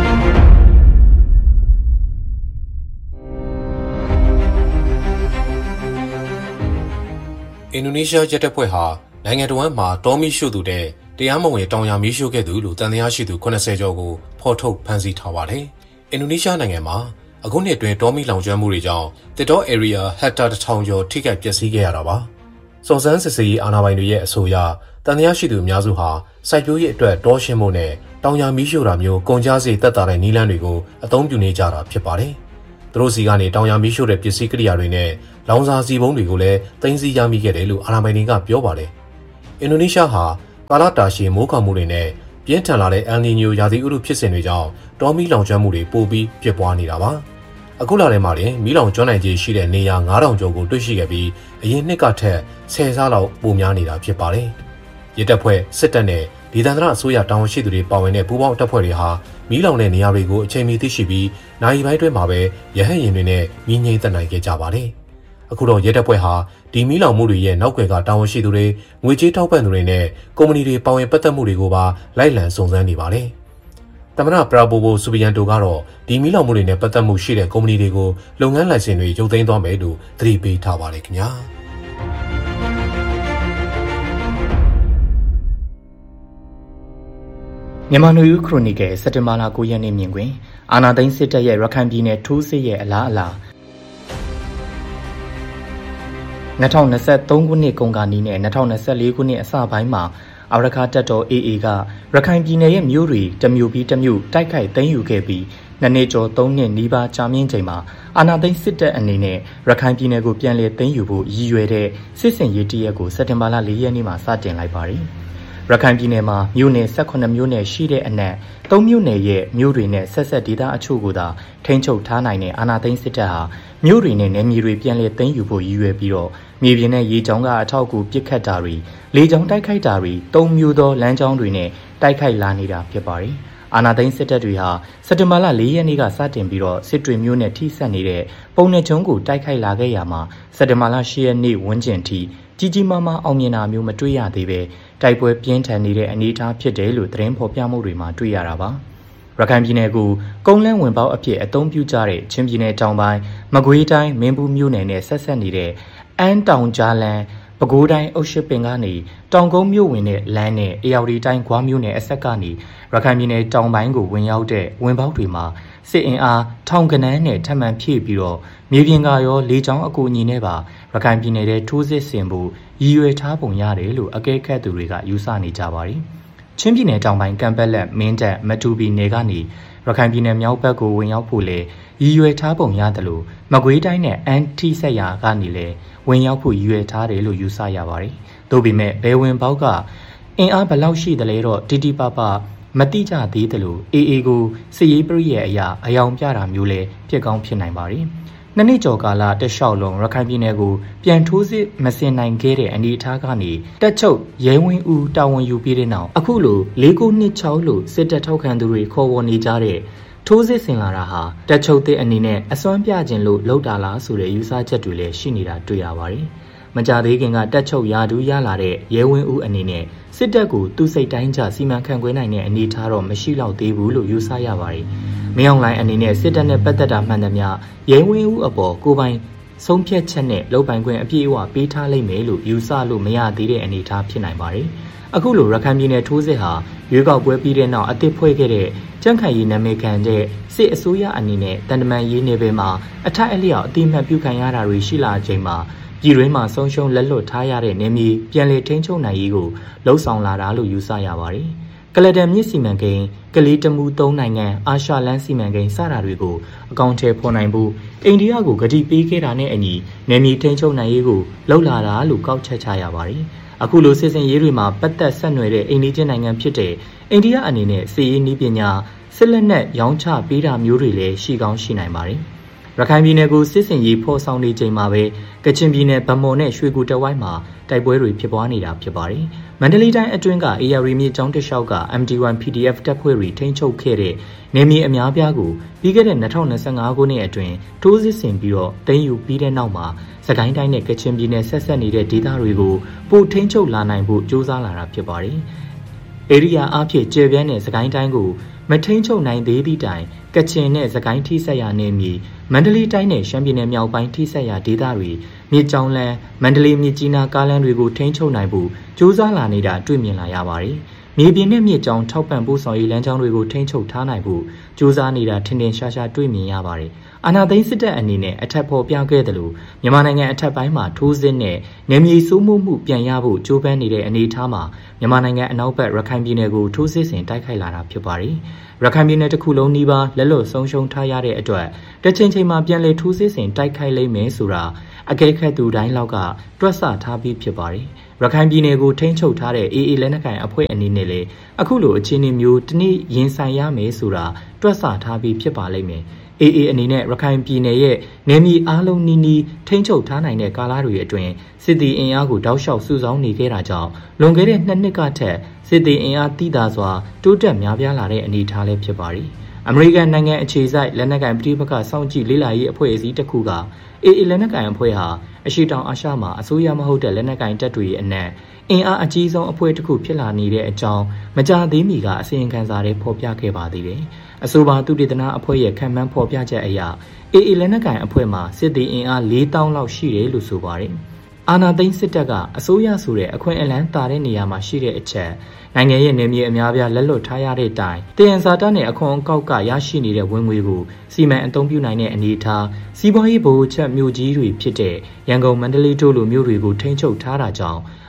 အင်ဒိုနီးရှားရဲတပ်ဖွဲ့ဟာနိုင်ငံတော်ဝန်မှတောမီရှုသူတဲ့တရားမဝင်တောင်ယာမီးရှို့ခဲ့သူလို့တန်တရားရှိသူ80ကျော်ကိုဖော်ထုတ်ဖမ်းဆီးထားပါတယ်။အင်ဒိုနီးရှားနိုင်ငံမှာအခုနှစ်အတွင်းတောမီလောင်ကျွမ်းမှုတွေကြောင့်တစ်တော area ဟက်တာ1000ကျော်ထိခိုက်ပျက်စီးခဲ့ရတာပါ။စုံစမ်းစစ်ဆေးရေးအာဏာပိုင်တွေရဲ့အဆိုအရတန်တရားရှိသူအများစုဟာစိုက်ပျိုးရေးအတွက်တောရှင်းဖို့နဲ့တောင်ယာမီးရှို့တာမျိုးကုန်ကျစရိတ်သက်သာတဲ့နည်းလမ်းတွေကိုအသုံးပြုနေကြတာဖြစ်ပါတယ်။သူတို့စီကနေတောင်ယာမီးရှို့တဲ့ပစ္စည်းကိရိယာတွေနဲ့လောင်စာဆီပုံးတွေကိုလည်းသိမ်းဆည်းရမိခဲ့တယ်လို့အာဏာပိုင်တွေကပြောပါတယ်။အင်ဒိုနီးရှားဟာကာလတာရှည်မိုးခေါင်မှုတွေနဲ့ပြင်းထန်လာတဲ့အယ်နီညိုရာသီဥတုဖြစ်စဉ်တွေကြောင့်တောမီးလောင်ကျွမ်းမှုတွေပိုပြီးဖြစ်ပွားနေတာပါ။အခုလာထဲမှာလည်းမီးလောင်ကျွမ်းနိုင်ခြေရှိတဲ့နေရာ9000ကျော်ကိုတွေ့ရှိခဲ့ပြီးအရင်နှစ်ကထက်10ဆလောက်ပိုများနေတာဖြစ်ပါတယ်။ရဲတပ်ဖွဲ့စစ်တပ်နဲ့ဒေသန္တရအစိုးရတာဝန်ရှိသူတွေပါဝင်တဲ့ပူးပေါင်းတပ်ဖွဲ့တွေဟာမီးလောင်တဲ့နေရာတွေကိုအချိန်မီသိရှိပြီးနိုင်ပိုင်းတွင်းမှာပဲရဟတ်ယာဉ်တွေနဲ့မြင်းငိမ့်သက်နိုင်ခဲ့ကြပါတယ်။အခုတော့ရဲတပ်ဖွဲ့ဟာဒီမီးလောင်မှုတွေရဲ့နောက်ွယ်ကတာဝန်ရှိသူတွေငွေကြေးထောက်ပံ့သူတွေနဲ့ကုမ္ပဏီတွေပါဝင်ပတ်သက်မှုတွေကိုပါလိုက်လံစုံစမ်းနေပါတယ်။သမ္မတပရာဘိုဘိုဆူဘီယန်တိုကတော့ဒီမီးလောင်မှုတွေနဲ့ပတ်သက်မှုရှိတဲ့ကုမ္ပဏီတွေကိုလုပ်ငန်းလိုင်စင်တွေရုပ်သိမ်းသွားမယ်လို့သတိပေးထားပါတယ်ခင်ဗျာ။မြန်မာနွေဦးခရိုနီကယ်စက်တင်ဘာလ9ရက်နေ့မြင်ကွင်းအာနာသိန်းစစ်တပ်ရဲ့ရခိုင်ပြည်နယ်ထိုးစစ်ရဲ့အလားအလာ2023ခုနှစ်ကုန်ကနီးနဲ့2024ခုနှစ်အစပိုင်းမှာအာရခါတပ်တော် AA ကရခိုင်ပြည်နယ်ရဲ့မြို့တွေတစ်မြို့ပြီးတစ်မြို့တိုက်ခိုက်သိမ်းယူခဲ့ပြီးနှစ်ကျော်3နှစ်နီးပါးကြာမြင့်ချိန်မှာအာဏာသိမ်းစစ်တပ်အနေနဲ့ရခိုင်ပြည်နယ်ကိုပြန်လည်သိမ်းယူဖို့ရည်ရွယ်တဲ့စစ်စင်ရေးတရက်ကိုစက်တင်ဘာလ4ရက်နေ့မှာစတင်လိုက်ပါတယ်။ရခိုင်ပြည်နယ်မှာမြို့နယ်18မြို့နယ်ရှိတဲ့အနက်3မြို့နယ်ရဲ့မြို့တွေနဲ့ဆက်ဆက်ဒေသအချို့ကိုသာထိန်းချုပ်ထားနိုင်တဲ့အာဏာသိမ်းစစ်တပ်ဟာမြို့တွေနဲ့နယ်မြေတွေပြန်လည်သိမ်းယူဖို့ရည်ရွယ်ပြီးတော့မြေပြင်နဲ့ရေကြောင်းကအထောက်အကူပစ်ခတ်တာတွေလေကြောင်းတိုက်ခိုက်တာတွေ3မျိုးသောလမ်းကြောင်းတွေနဲ့တိုက်ခိုက်လာနေတာဖြစ်ပါတယ်။အာဏာသိမ်းစစ်တပ်တွေဟာစက်တင်ဘာလ4ရက်နေ့ကစတင်ပြီးတော့စစ်တွေမျိုးနဲ့ထိစပ်နေတဲ့ပုံနှချုံကိုတိုက်ခိုက်လာခဲ့ရမှာစက်တင်ဘာလ10ရက်နေ့ဝန်းကျင်ထိကြီးကြီးမားမားအောင်မြင်တာမျိုးမတွေ့ရသေးပဲတိုက်ပွဲပြင်းထန်နေတဲ့အနေအထားဖြစ်တယ်လို့သတင်းဖော်ပြမှုတွေမှာတွေ့ရတာပါ။ရခိုင်ပြည်နယ်ကိုကုန်းလန်းဝင်ပေါက်အဖြစ်အသုံးပြုကြတဲ့ချင်းပြည်နယ်တောင်ပိုင်းမကွေးတိုင်းမင်းဘူးမြို့နယ်နဲ့ဆက်ဆက်နေတဲ့အန်းတောင်ကြားလန်းပဲခူးတိုင်းအုတ်ရှိပင်ကနေတောင်ကုန်းမြို့ဝင်တဲ့လမ်းနဲ့အေရဝတီတိုင်းဂွားမြို့နယ်အဆက်ကနေရခိုင်ပြည်နယ်တောင်ပိုင်းကိုဝင်ရောက်တဲ့ဝင်ပေါက်တွေမှာစစ်အင်အားထောင်ကနန်းနဲ့ထပ်မံဖြည့်ပြီးတော့မြေပြင်ကရောလေကြောင်းအကူအညီနဲ့ပါရခိုင်ပြည်နယ်ရဲ့ထိုးစစ်ဆင်ဖို့ရည်ရွယ်ထားပုံရတယ်လို့အကဲခတ်သူတွေကယူဆနေကြပါတယ်။ချင်းပြည်နယ်တောင်ပိုင်းကံပက်လက်မင်းတပ်မတူပီနယ်ကနေရခိုင်ပြည်နယ်မြောက်ဘက်ကိုဝင်ရောက်ဖို့လေရည်ရွယ်ထားပုံရတယ်လို့မကွေးတိုင်းနဲ့အန်တီဆက်ရာကနေလေဝင်ရောက်ဖို့ရည်ရွယ်ထားတယ်လို့ယူဆရပါတယ်။သို့ပေမဲ့ဘယ်ဝင်ပေါက်ကအင်အားဘယ်လောက်ရှိတယ်လဲတော့တိတိပပမတိကြသေးတယ်လို့ AA ကိုစစ်ရေးပရိရဲ့အရာအယောင်ပြတာမျိုးလဲဖြစ်ကောင်းဖြစ်နိုင်ပါတယ်။နှစ်ကျော်ကာလတက်လျှောက်လုံးရခိုင်ပြည်နယ်ကိုပြန်ထိုးစစ်မဆင်နိုင်ခဲ့တဲ့အနေအထားကနေတက်ချုပ်ရဲဝင်းဦးတာဝန်ယူပြီးတဲ့နောက်အခုလို4926လို့စစ်တပ်ထောက်ခံသူတွေခေါ်ဝေါ်နေကြတဲ့ထိုးစစ်ဆင်လာတာဟာတက်ချုပ်တဲ့အနေနဲ့အစွမ်းပြခြင်းလို့လောက်တာလားဆိုတဲ့ယူဆချက်တွေလည်းရှိနေတာတွေ့ရပါတယ်။မကြသေးခင်ကတက်ချုပ်ရာထူးရလာတဲ့ရဲဝင်းဦးအနေနဲ့စစ်တပ်ကိုသူ့စိတ်တိုင်းကျစီမံခန့်ခွဲနိုင်တဲ့အနေအထားတော့မရှိတော့သေးဘူးလို့ယူဆရပါတယ်။မင်းအောင်လှိုင်အနေနဲ့စစ်တပ်နဲ့ပတ်သက်တာမှန်သမျှရဲဝင်းဦးအပေါ်ကိုပိုင်ဆုံးဖြတ်ချက်နဲ့လုပ်ပိုင်ခွင့်အပြည့်အဝပေးထားလိမ့်မယ်လို့ယူဆလို့မရသေးတဲ့အနေအထားဖြစ်နိုင်ပါတယ်။အခုလိုရခိုင်ပြည်နယ်ထိုးစစ်ဟာရွေးကောက်ပွဲပြီးတဲ့နောက်အသစ်ဖွဲ့ခဲ့တဲ့ကြံ့ခိုင်ရေးနာမည်ခံတဲ့စစ်အစိုးရအနေနဲ့တန်တမန်ရေးနယ်ပယ်မှာအထိုက်အလျောက်အတိအမှတ်ပြုခံရတာတွေရှိလာချိန်မှာပြည်တွင်းမှာဆုံးရှုံးလက်လွတ်ထားရတဲ့နေမြေပြန်လည်ထိန်းချုပ်နိုင်ရေးကိုလှုံ့ဆော်လာတာလို့ယူဆရပါတယ်။ကလဒန်မြစ်စီမံကိန်းကလေးတမူ3နိုင်ငံအာရှလန်းစီမံကိန်းစတာတွေကိုအကောင့်ထဲပေါ်နိုင်ဖို့အိန္ဒိယကိုဂတိပေးခဲ့တာနဲ့အညီနေမြေထိန်းချုပ်နိုင်ရေးကိုလှုံ့လာတာလို့ကောက်ချက်ချရပါတယ်။အခုလိုစစ်စင်ရေးတွေမှာပတ်သက်ဆက်နွယ်တဲ့အိန္ဒိယနိုင်ငံဖြစ်တဲ့အိန္ဒိယအနေနဲ့စစ်ရေးနည်းပညာစစ်လက်နက်ရောင်းချပေးတာမျိုးတွေလည်းရှိကောင်းရှိနိုင်ပါတယ်။ရခိုင်ပြည်နယ်ကိုစစ်စင်ရေးဖော်ဆောင်နေချိန်မှာပဲကချင်ပြည်နယ်ဗမော်နဲ့ရွှေကူတဝိုင်းမှာတိုက်ပွဲတွေဖြစ်ပွားနေတာဖြစ်ပါတယ်။မန္တလေးတိုင်းအတွင်းက AR မြစ်ကျောင်းတစ်လျှောက်က MD1 PDF တပ်ဖွဲ့တွေထိန်းချုပ်ခဲ့တဲ့နေမြေအများပြားကိုပြီးခဲ့တဲ့2025ခုနှစ်အတွင်းထိုးစစ်ဆင်ပြီးတော့တင်ယူပြီးတဲ့နောက်မှာစကိုင်းတိုင်းနဲ့ကချင်ပြည်နယ်ဆက်ဆက်နေတဲ့ဒေသတွေကိုပိုထိန်းချုပ်လာနိုင်ဖို့ကြိုးစားလာတာဖြစ်ပါတယ်။ဧရိယာအဖြစ်ကျေပြန်းတဲ့စကိုင်းတိုင်းကိုမထိန်းချုပ်နိုင်သေးသည့်တိုင်ကချင်နဲ့စကိုင်းထိဆက်ရနေမီမန္တလေးတိုင်းနဲ့ရှမ်းပြည်နယ်မြောက်ပိုင်းထိဆက်ရဒေသတွေမြစ်ကြောင်းလန်းမန္တလေးမြစ်ကြီးနားကားလမ်းတွေကိုထိန်းချုပ်နိုင်ဖို့ကြိုးစားလာနေတာတွေ့မြင်လာရပါတယ်။မြေပြင်နဲ့မြစ်ကြောင်းထောက်ပံ့ပို့ဆောင်ရေးလမ်းကြောင်းတွေကိုထိန်းချုပ်ထားနိုင်ဖို့ကြိုးစားနေတာထင်ထင်ရှားရှားတွေ့မြင်ရပါတယ်။အာဏာသိမ်းစစ်တပ်အနေနဲ့အထက်ဖော်ပြခဲ့တယ်လို့မြန်မာနိုင်ငံအထက်ပိုင်းမှာထိုးစစ်နဲ့နယ်မြေစိုးမိုးမှုပြန်ရဖို့ကြိုးပမ်းနေတဲ့အနေအထားမှာမြန်မာနိုင်ငံအနောက်ဘက်ရခိုင်ပြည်နယ်ကိုထိုးစစ်ဆင်တိုက်ခိုက်လာတာဖြစ်ပါတယ်။ရခိုင်ပြည်နယ်တစ်ခုလုံးနီးပါးလက်လွတ်ဆုံးရှုံးထားရတဲ့အတွက်တချိန်ချိန်မှာပြန်လည်ထိုးစစ်ဆင်တိုက်ခိုက်လိမ့်မယ်ဆိုတာအကဲခတ်သူတိုင်းလောက်ကတွက်ဆထားပြီးဖြစ်ပါတယ်။ရခိုင်ပြည်နယ်ကိုထိန်းချုပ်ထားတဲ့ AA လက်နက်ကိုင်အဖွဲ့အနေနဲ့လည်းအခုလိုအခြေအနေမျိုးတနည်းရင်ဆိုင်ရမယ်ဆိုတာတွက်ဆထားပြီးဖြစ်ပါလိမ့်မယ်။ AA အနေနဲ့ရခိုင်ပြည်နယ်ရဲ့နယ်မြေအားလုံးနီးနီးထိန်းချုပ်ထားနိုင်တဲ့ကာလတွေအတွင်းစစ်သည်အင်အားကိုတောက်လျှောက်စုဆောင်းနေခဲ့တာကြောင့်လွန်ခဲ့တဲ့2နှစ်ကထက်စစ်သည်အင်အားတိသာစွာတိုးတက်များပြားလာတဲ့အနေအထားလည်းဖြစ်ပါတယ်။အမေရိကန်နိုင်ငံအခြေစိုက်လက်နက်ကိုင်ပြည်ပကစောင့်ကြည့်လေ့လာရေးအဖွဲ့အစည်းတစ်ခုက AA လက်နက်ကိုင်အဖွဲ့ဟာအရှေ့တောင်အာရှမှာအစိုးရမဟုတ်တဲ့လက်နက်ကိုင်တပ်တွေရဲ့အနက်အင်အားအကြီးဆုံးအဖွဲ့တစ်ခုဖြစ်လာနေတဲ့အကြောင်းမကြာသေးမီကအစီရင်ခံစာတွေဖော်ပြခဲ့ပါသေးတယ်။အဆိုပါသုတေသနအဖွဲ့ရဲ့ခံမှန်းဖော်ပြချက်အရ AA လက်နက်ကိုင်အဖွဲ့မှာစစ်သည်အင်အား4000လောက်ရှိတယ်လို့ဆိုပါတယ်။အာဏာသိမ်းစစ်တပ်ကအစိုးရဆိုတဲ့အခွင့်အလမ်းတာတဲ့နေရာမှာရှိတဲ့အချက်နိုင်ငံရဲ့နယ်မြေအများပြားလက်လွတ်ထားရတဲ့တိုင်တယံဇာတနဲ့အခွန်အကောက်ကရရှိနေတဲ့ဝင်ငွေကိုစီမံအသုံးပြုနိုင်တဲ့အနေအထားစီးပွားရေးဗဟိုချက်မြို့ကြီးတွေဖြစ်တဲ့ရန်ကုန်မန္တလေးတို့လိုမြို့တွေကိုထိန်းချုပ်ထားတာကြောင့်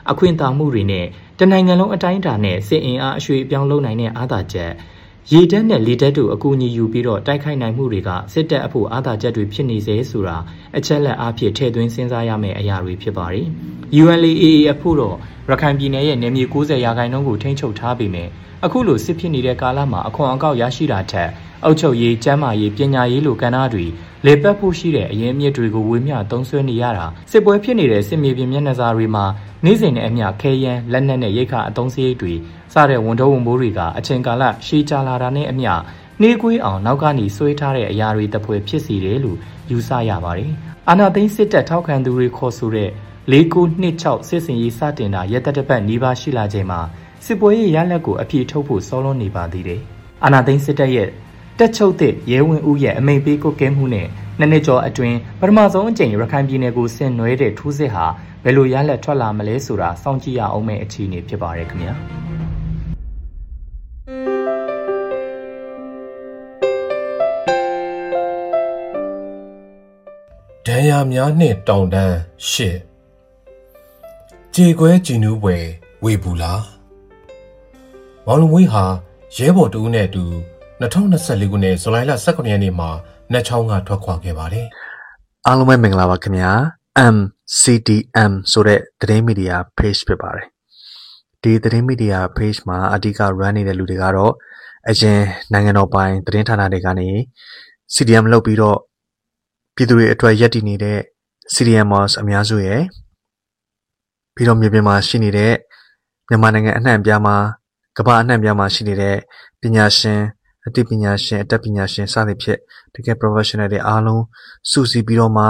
အခွင့်အာဏာမှုတွေနဲ့တနိုင်ငံလုံးအတိုင်းအတာနဲ့စစ်အင်အားအရွှေ့အပြောင်းလုပ်နိုင်တဲ့အားသာချက်ရေတပ်နဲ့လေတပ်တို့အကူအညီယူပြီးတော့တိုက်ခိုက်နိုင်မှုတွေကစစ်တပ်အဖို့အားသာချက်တွေဖြစ်နေစေဆိုတာအချက်လက်အားဖြင့်ထည့်သွင်းစဉ်းစားရမယ့်အရာတွေဖြစ်ပါတယ်။ ULA/AA အဖို့တော့ရခိုင်ပြည်နယ်ရဲ့နယ်မြေ90%ကိုထိန်းချုပ်ထားပေမဲ့အခုလိုစစ်ဖြစ်နေတဲ့ကာလမှာအခွန်အကောက်ရရှိတာထက်အုပ်ချုပ်ရေး၊ကျန်းမာရေး၊ပညာရေးလိုကဏ္ဍတွေလေပတ်ဖို့ရှိတဲ့အရင်းအမြစ်တွေကိုဝေမျှသုံးစွဲနေရတာစစ်ပွဲဖြစ်နေတဲ့စစ်မြေပြင်မျက်နှာစာတွေမှာနေ့စဉ်နဲ့အမျှခဲယမ်းလက်နက်နဲ့ရိတ်ခါအသုံးစရိတ်တွေစတဲ့ဝန်ထုပ်ဝန်ပိုးတွေကအချိန်ကာလရှည်ကြာလာတာနဲ့အမျှနှေးကွေးအောင်နောက်ကနေဆွဲထားတဲ့အရာတွေတပွဲဖြစ်စီတယ်လို့ယူဆရပါတယ်။အာဏာသိမ်းစစ်တပ်ထောက်ခံသူတွေခေါ်ဆိုတဲ့4926စစ်စင်ရေးစတင်တာရက်သက်တစ်ပတ်နီးပါးရှိလာချိန်မှာစစ်ပွဲရဲ့ရလဒ်ကိုအပြည့်ထုတ်ဖို့စောလွန်းနေပါသေးတယ်။အာဏာသိမ်းစစ်တပ်ရဲ့တက်ချုပ်တဲ့ရဲဝင်ဦးရဲ့အမိန့်ပေးကွက်ကဲမှုနဲ့နှစ်ကျော်အတွင်းပထမဆုံးအကြိမ်ရခိုင်ပြည်နယ်ကိုဆင်နွှဲတဲ့ထိုးစစ်ဟာဘယ်လိုရလဒ်ထွက်လာမလဲဆိုတာစောင့်ကြည့်ရအောင်မယ့်အခြေအနေဖြစ်ပါရခင်ဗျာဒဏ်ရာများနှင့်တောင်တန်းရှစ်ကြေခွဲကြည်နူးပွဲဝေဘူးလားမောင်လူမွေးဟာရဲဘော်တူနဲ့အတူ2024ခုနှစ်ဇူလိုင်လ19ရက်နေ့မှာနှက်ချောင်းကထွက်ခွာခဲ့ပါတယ်အားလုံးပဲမင်္ဂလာပါခင်ဗျာ MCDM ဆိုတဲ့သတင်းမီဒီယာ page ဖြစ်ပါတယ်ဒီသတင်းမီဒီယာ page မှာအဓိက run နေတဲ့လူတွေကတော့အရင်နိုင်ငံတော်ပိုင်သတင်းဌာနတွေကနေ CDM လုပ်ပြီးတော့ပြည်သူတွေအတွက်ရည်တည်နေတဲ့ CDMers အများစုရယ်ပြီးတော့မြေပြင်မှာရှိနေတဲ့မြန်မာနိုင်ငံအနှံ့အပြားမှာကမ္ဘာအနှံ့အပြားမှာရှိနေတဲ့ပညာရှင်အသိပညာရှင်အတတ်ပညာရှင်စသဖြင့်တကယ် professional တွေအားလုံးစုစည်းပြီးတော့မှ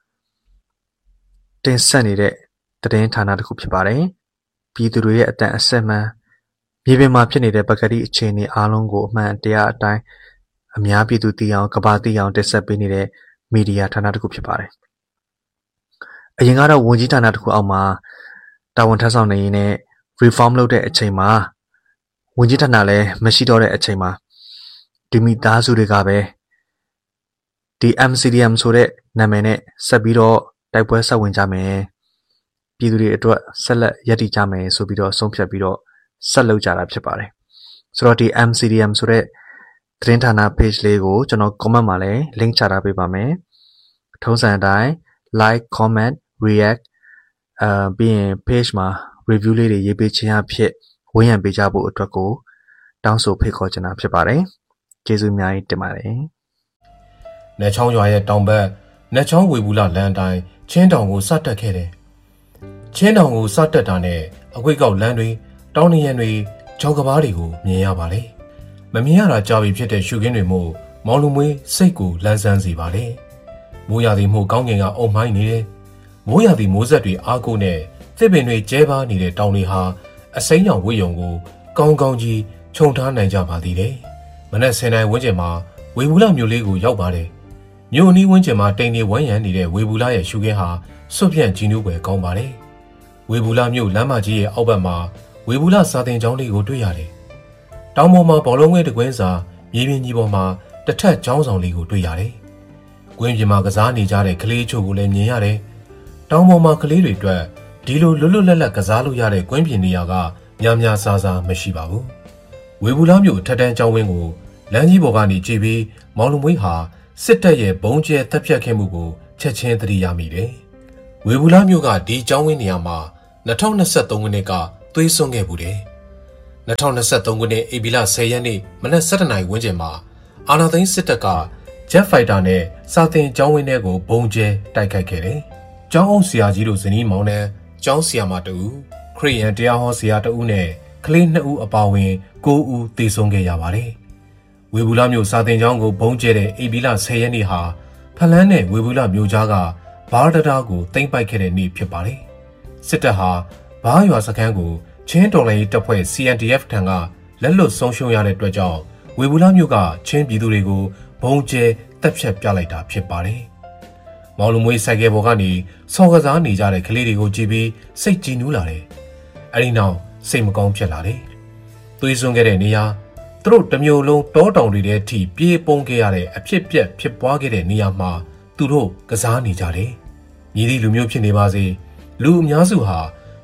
တင်ဆက်နေတဲ့သတင်းဌာနတစ်ခုဖြစ်ပါတယ်ပြည်သူတွေရဲ့အတန်အဆက်မှန်မြေပြင်မှာဖြစ်နေတဲ့ပကတိအခြေအနေအားလုံးကိုအမှန်တရားအတိုင်းအများပြည်သူသိအောင်ကမ္ဘာသိအောင်တင်ဆက်ပေးနေတဲ့မီဒီယာဌာနတစ်ခုဖြစ်ပါတယ်အရင်ကတော့ဝန်ကြီးဌာနတစ်ခုအောက်မှာတာဝန်ထမ်းဆောင်နေရင်းနဲ့ reform လုပ်တဲ့အချိန်မှာဝန်ကြီးဌာနလည်းမရှိတော့တဲ့အချိန်မှာဒီမိသားစုတွေကပဲဒီ MCDM ဆိုတဲ့နာမည်နဲ့ဆက်ပြီးတော့တိုက်ပွဲဆက်ဝင်ကြမယ်ပြည်သူတွေအတွက်ဆက်လက်ရည်တည်ကြမယ်ဆိုပြီးတော့ဆုံးဖြတ်ပြီးတော့ဆက်လုပ်ကြတာဖြစ်ပါတယ်ဆိုတော့ဒီ MCDM ဆိုတဲ့သတင်းဌာန page လေးကိုကျွန်တော် comment မှာလည်း link ချထားပေးပါမယ်ထုံးစံအတိုင်း like comment react ပြီးရင် page မှာ review လေးတွေရေးပေးခြင်းအဖြစ်ဝန်းရံပေးကြဖို့အတွက်ကိုတောင်းဆိုဖိတ်ခေါ်ချင်တာဖြစ်ပါတယ်ကျေးဇူးအများကြီးတင်ပါတယ်။နှက်ချောင်းရွာရဲ့တောင်ဘက်နှက်ချောင်းဝေဘူးလလမ်းတိုင်းချင်းတောင်ကိုစတက်ခဲ့တယ်။ချင်းတောင်ကိုစတက်တာနဲ့အကွေ့ကောက်လမ်းတွေတောင်နေရံတွေကြောက်ကဘားတွေကိုမြင်ရပါလေ။မမြင်ရတာကြာပြီဖြစ်တဲ့ရှုခင်းတွေမို့မောင်လူမွေးစိတ်ကိုလန်းဆန်းစေပါလေ။မိုးရာသီမို့ကောင်းကင်ကအုံမိုင်းနေတယ်။မိုးရာသီမိုးဆက်တွေအားကိုးနဲ့သစ်ပင်တွေကျဲပါနေတဲ့တောင်တွေဟာအစိမ်းရောင်ဝိယုံကိုကောင်းကောင်းကြီးခြုံထားနိုင်ကြပါသေးတယ်။မနက်10:00နာရီဝန်းကျင်မှာဝေဘူးလမြို့လေးကိုရောက်ပါတယ်။မြို့အနီးဝန်းကျင်မှာတိမ်နေဝန်းရံနေတဲ့ဝေဘူးလရဲ့ရှုခင်းဟာစွန့်ပြန့်ကြည်နူးပွဲကောင်းပါတယ်။ဝေဘူးလမြို့လမ်းမကြီးရဲ့အောက်ဘက်မှာဝေဘူးလစာသင်ကျောင်းလေးကိုတွေ့ရတယ်။တောင်ပေါ်မှာဘောလုံးဝဲတကွင်းစာမြေပြင်ကြီးပေါ်မှာတစ်ထပ်ကျောင်းဆောင်လေးကိုတွေ့ရတယ်။ကွင်းပြင်မှာကစားနေကြတဲ့ကလေးချို့ကိုလည်းမြင်ရတယ်။တောင်ပေါ်မှာကလေးတွေအတွက်ဒီလိုလွတ်လွတ်လပ်လပ်ကစားလို့ရတဲ့ကွင်းပြင်နေရာကများများစားစားမရှိပါဘူး။ဝေဘူးလမြို့ထက်တန်းကျောင်းဝင်းကိုလမ်းကြီးပေါ်ကနေကြည့်ပြီးမောင်လူမွေးဟာစစ်တပ်ရဲ့ဘုံကျဲတပ်ဖြတ်ခဲ့မှုကိုချက်ချင်းသတိရမိတယ်။ဝေဘူးလမြို့ကဒီကျောင်းဝင်းနေရာမှာ2023ခုနှစ်ကသွေးစွန်းခဲ့မှုတယ်။2023ခုနှစ်ဧပြီလ10ရက်နေ့မနက်7:00နာရီဝန်းကျင်မှာအာဏာသိမ်းစစ်တပ်က Jet Fighter နဲ့စာသင်ကျောင်းဝင်းထဲကိုဘုံကျဲတိုက်ခိုက်ခဲ့တယ်။ကျောင်းအုပ်ဆရာကြီးတို့ဇနီးမောင်နှံကျောင်းဆရာမတဦးခရစ်ယာန်တရားဟောဆရာတဦးနဲ့ကလေး2ဦးအပါအဝင်9ဦးသေဆုံးခဲ့ရပါတယ်။ဝေဘူးလမြို့စာသင်ကျောင်းကိုဘုံကျဲတဲ့ဧပြီလ10ရက်နေ့ဟာဖလန်းနဲ့ဝေဘူးလမြို့ကြားကဘားတတားကိုသိမ်းပိုက်ခဲ့တဲ့နေ့ဖြစ်ပါတယ်။စစ်တပ်ဟာဘားရွာစခန်းကိုချင်းတော်လှန်ရေးတပ်ဖွဲ့ CNDF ထံကလက်လွတ်ဆုံးရှုံးရတဲ့အတွက်ကြောင့်ဝေဘူးလမြို့ကချင်းပြည်သူတွေကိုဘုံကျဲတပ်ဖြတ်ပြလိုက်တာဖြစ်ပါတယ်။မောင်လူမွေးဆိုင်ကယ်ပေါ်ကနေဆော်ကစားနေကြတဲ့ကလေးတွေကိုကြည့်ပြီးစိတ်ကြည်နူးလာတယ်။အဲဒီနောက်စိတ်မကောင်းဖြစ်လာတယ်။သွေးစွန်းခဲ့တဲ့နေရာသူတို့တမျိုးလုံးတောတောင်တွေထဲထိပြေးပုံခဲ့ရတဲ့အဖြစ်ပြက်ဖြစ်ပွားခဲ့တဲ့နေရာမှာသူတို့ကစားနေကြတယ်။ညီသည့်လူမျိုးဖြစ်နေပါစေလူအများစုဟာ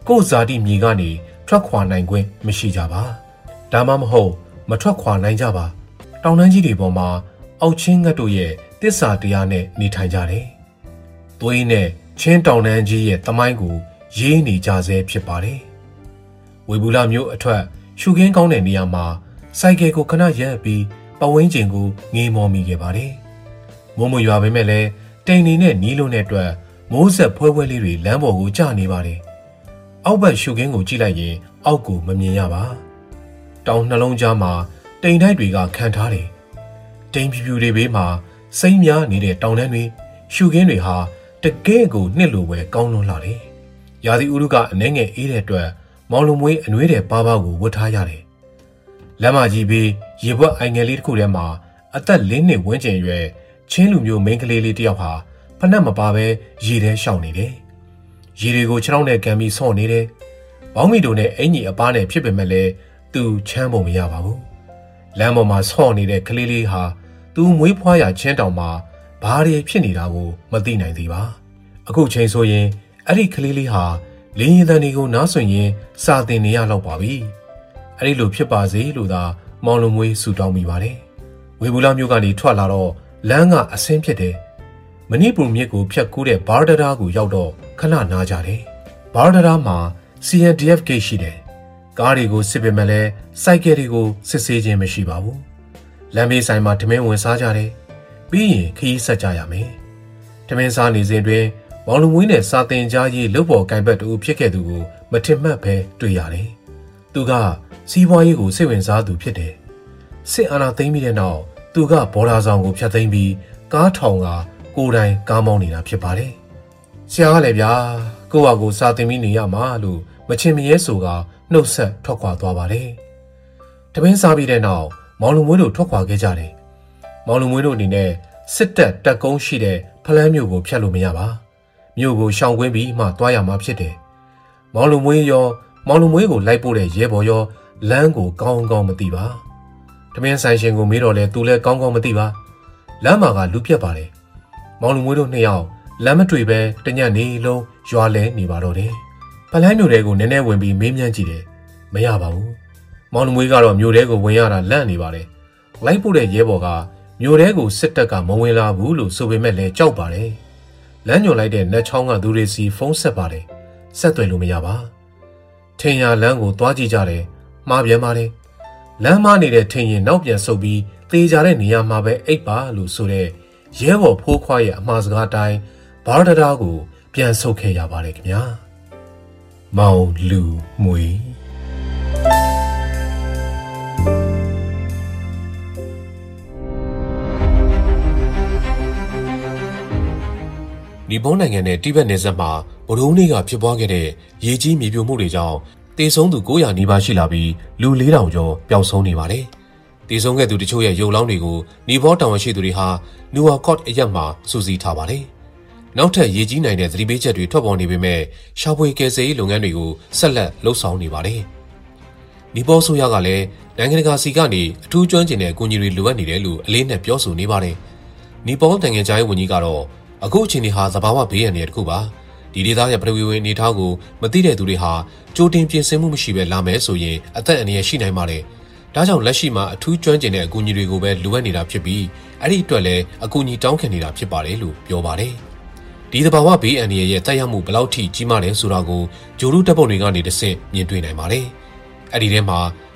ကိုယ်ဇာတိမြေကနေထွက်ခွာနိုင်ခွင့်မရှိကြပါဒါမှမဟုတ်မထွက်ခွာနိုင်ကြပါတောင်တန်းကြီးတွေပေါ်မှာအောက်ချင်းငတ်တို့ရဲ့တစ္ဆာတရားနဲ့နေထိုင်ကြတယ်သွေးနဲ့ချင်းတောင်တန်းကြီးရဲ့သမိုင်းကိုရေးနေကြဆဲဖြစ်ပါတယ်ဝေဘူလမျိုးအထွက်ရှုခင်းကောင်းတဲ့နေရာမှာစိုက်ကယ်ကိုခဏရပ်ပြီးပဝင်းကျင်ကိုငေးမောမိခဲ့ပါတယ်မိုးမရွာပေမဲ့လည်းတိမ်နေနဲ့နီးလုံးတဲ့အတွက်မိုးဆက်ဖွဲဖွဲလေးတွေလမ်းပေါ်ကိုကျနေပါတယ်အောက်ဘက်ရှုခင်းကိုကြည့်လိုက်ရင်အောက်ကိုမမြင်ရပါတောင်နှလုံးကြားမှာတိမ်တိုက်တွေကခံထားတယ်တိမ်ဖြူဖြူတွေဘေးမှာစိမ့်များနေတဲ့တောင်တန်းတွေရှုခင်းတွေဟာတကယ့်ကိုနှစ်လိုပဲကောင်းလွန်းလာတယ်ရာသီဥတုကအနှဲငယ်အေးတဲ့အတွက်မောင်လုံမွေးအနှွေးတဲ့ပါးပါးကိုဝတ်ထားရတယ်လမ်းမကြီးဘေးရေဘွက်အိုင်ငယ်လေးတစ်ခုထဲမှာအသက်၄နှစ်ဝန်းကျင်ရွယ်ချင်းလူမျိုးမိန်းကလေးလေးတစ်ယောက်ဟာဖနက်မပါပဲရေထဲရှောင်နေတယ်ရေတွေကိုခြေထောက်နဲ့ကန်ပြီးဆော့နေတယ်ဘောင်းမီတို့နဲ့အင်ကြီးအပားနဲ့ဖြစ်ပေမဲ့လည်းသူချမ်းဖို့မရပါဘူးလမ်းပေါ်မှာဆော့နေတဲ့ကလေးလေးဟာသူမွေးဖွားရာချင်းတောင်မှာဘာတွေဖြစ်နေတာကိုမသိနိုင်သေးပါအခုချိန်ဆိုရင်အဲ့ဒီကလေးလေးဟာလင်းရင်တန်တွေကိုနားဆွရင်စာသင်နေရတော့ပါပြီအဲ့ဒီလိုဖြစ်ပါစေလို့သာမောင်လုံးမွေးဆူတောင်းမိပါတယ်ဝေဘူလမျိုးကနေထွက်လာတော့လမ်းကအဆင်းဖြစ်တယ်မဏိပူမြစ်ကိုဖြတ်ကူးတဲ့ဘာဒရာကိုရောက်တော့ခဏနားကြတယ်ဘာဒရာမှာ CNDF ဂိတ်ရှိတယ်ကားတွေကိုစစ်ပေမဲ့လည်းစိုက်ကယ်တွေကိုစစ်ဆေးခြင်းမရှိပါဘူးလမ်းဘေးဆိုင်မှာထမင်းဝင်စားကြတယ်ပြီးရင်ခရီးဆက်ကြရမယ်ထမင်းစားနေစဉ်တွင်မောင်လူမွေးနဲ့စာတင်ကြားရေးလုပ်ပေါ်ကင်ဘက်တူဖြစ်ခဲ့သူကိုမထင်မှတ်ပဲတွေ့ရတယ်သူကစီးပွားရေးကိုစိတ်ဝင်စားသူဖြစ်တယ်စစ်အာဏာသိမ်းပြီးတဲ့နောက်သူကဘော်ဒါဆောင်ကိုဖျက်သိမ်းပြီးကားထောင်ကကိုယ်တိုင်ကားမောင်းနေတာဖြစ်ပါတယ်ဆရာကလည်းဗျာကိုယ့်ဟာကိုယ်စာတင်ပြီးနေရမှာလို့မချင်မရဲဆိုကနှုတ်ဆက်ထွက်ခွာသွားပါတယ်တပင်းစားပြီးတဲ့နောက်မောင်လူမွေးတို့ထွက်ခွာခဲ့ကြတယ်မောင်လူမွေးတို့အနေနဲ့စစ်တပ်တပ်ကုန်းရှိတဲ့ဖလန်းမြို့ကိုဖျက်လို့မရပါမြို့ကိုရှောင်ကွင်းပြီးမှသွားရမှာဖြစ်တယ်မောင်လူမွေးရောမောင်လူမွေးကိုလိုက်ပို့တဲ့ရဲဘော်ရောလမ်းကိုကောင်းကောင်းမသိပါတမင်းဆိုင်ရှင်ကိုမေးတော့လဲသူလည်းကောင်းကောင်းမသိပါလမ်းမှာကလူပြက်ပါတယ်မောင်လူမွေးတို့နှစ်ယောက်လမ်းမတွေ့ပဲတညနေလုံးရွာလဲနေပါတော့တယ်ဖလန်းမြို့ထဲကိုနည်းနည်းဝင်ပြီးမေးမြန်းကြည့်တယ်မရပါဘူးမောင်လူမွေးကတော့မြို့ထဲကိုဝင်ရတာလန့်နေပါတယ်လိုက်ပို့တဲ့ရဲဘော်ကမြို့ထဲကိုစစ်တပ်ကမဝင်လာဘူးလို့ဆိုပေမဲ့လည်းကြောက်ပါတယ်လမ်းညွှန်လိုက်တဲ့နတ်ချောင်းကသူတွေစီဖုန်းဆက်ပါတယ်ဆက်သွယ်လို့မရပါထင်ရလမ်းကိုသွားကြည့်ကြတယ်မှားပြန်ပါတယ်လမ်းမနေတဲ့ထင်ရင်နောက်ပြန်ဆုပ်ပြီးသေချာတဲ့နေရာမှာပဲအိပ်ပါလို့ဆိုတဲ့ရဲဘော်ဖိုးခွားရဲ့အမှားစကားတိုင်းဘာဒရာကိုပြန်ဆုပ်ခဲ့ရပါတယ်ခင်ဗျာမောင်လူမွေနီပေါနိုင်ငံနဲ့တိဘက်နယ်စပ်မှာဗုဒ္ဓဟူးနေ့ကဖြစ်ပွားခဲ့တဲ့ရေကြီးမြေပြိုမှုတွေကြောင့်တေဆုံးသူ900နီးပါးရှိလာပြီးလူ4000ကျော်ပျောက်ဆုံးနေပါတယ်။တေဆုံးခဲ့သူတချို့ရဲ့ရုပ်လောင်းတွေကိုနီပေါတာဝန်ရှိသူတွေဟာနူဝါကော့အရက်မှာစုစည်းထားပါတယ်။နောက်ထပ်ရေကြီးနိုင်တဲ့သတိပေးချက်တွေထွက်ပေါ်နေပေမဲ့ရှာဖွေကယ်ဆယ်ရေးလုပ်ငန်းတွေကိုဆက်လက်လှုပ်ဆောင်နေပါတယ်။နီပေါဆိုရကလည်းနိုင်ငံတကာစီကနေအထူးကျွမ်းကျင်တဲ့အကူအညီတွေလိုအပ်နေတယ်လို့အလေးနဲ့ပြောဆိုနေပါတယ်။နီပေါနိုင်ငံခြားရေးဝန်ကြီးကတော့အခုအချိန်ဒီဟာသဘာဝဘေးရန်တွေတခုပါဒီဒေသရဲ့ပထဝီဝင်အနေအထားကိုမသိတဲ့သူတွေဟာကြိုတင်ပြင်ဆင်မှုမရှိဘဲလာမယ်ဆိုရင်အသက်အန္တရာယ်ရှိနိုင်ပါတယ်ဒါကြောင့်လက်ရှိမှာအထူးကျွမ်းကျင်တဲ့အကူအညီတွေကိုပဲလိုအပ်နေတာဖြစ်ပြီးအဲ့ဒီအတွက်လည်းအကူအညီတောင်းခံနေတာဖြစ်ပါတယ်လို့ပြောပါတယ်ဒီသဘာဝဘေးအန္တရာယ်ရဲ့တက်ရောက်မှုဘယ်လောက်ထိကြီးမားလဲဆိုတာကိုဂျိုရုတပ်ပုံတွေကနေတဆင့်မြင်တွေ့နိုင်ပါတယ်အဲ့ဒီထဲမှာ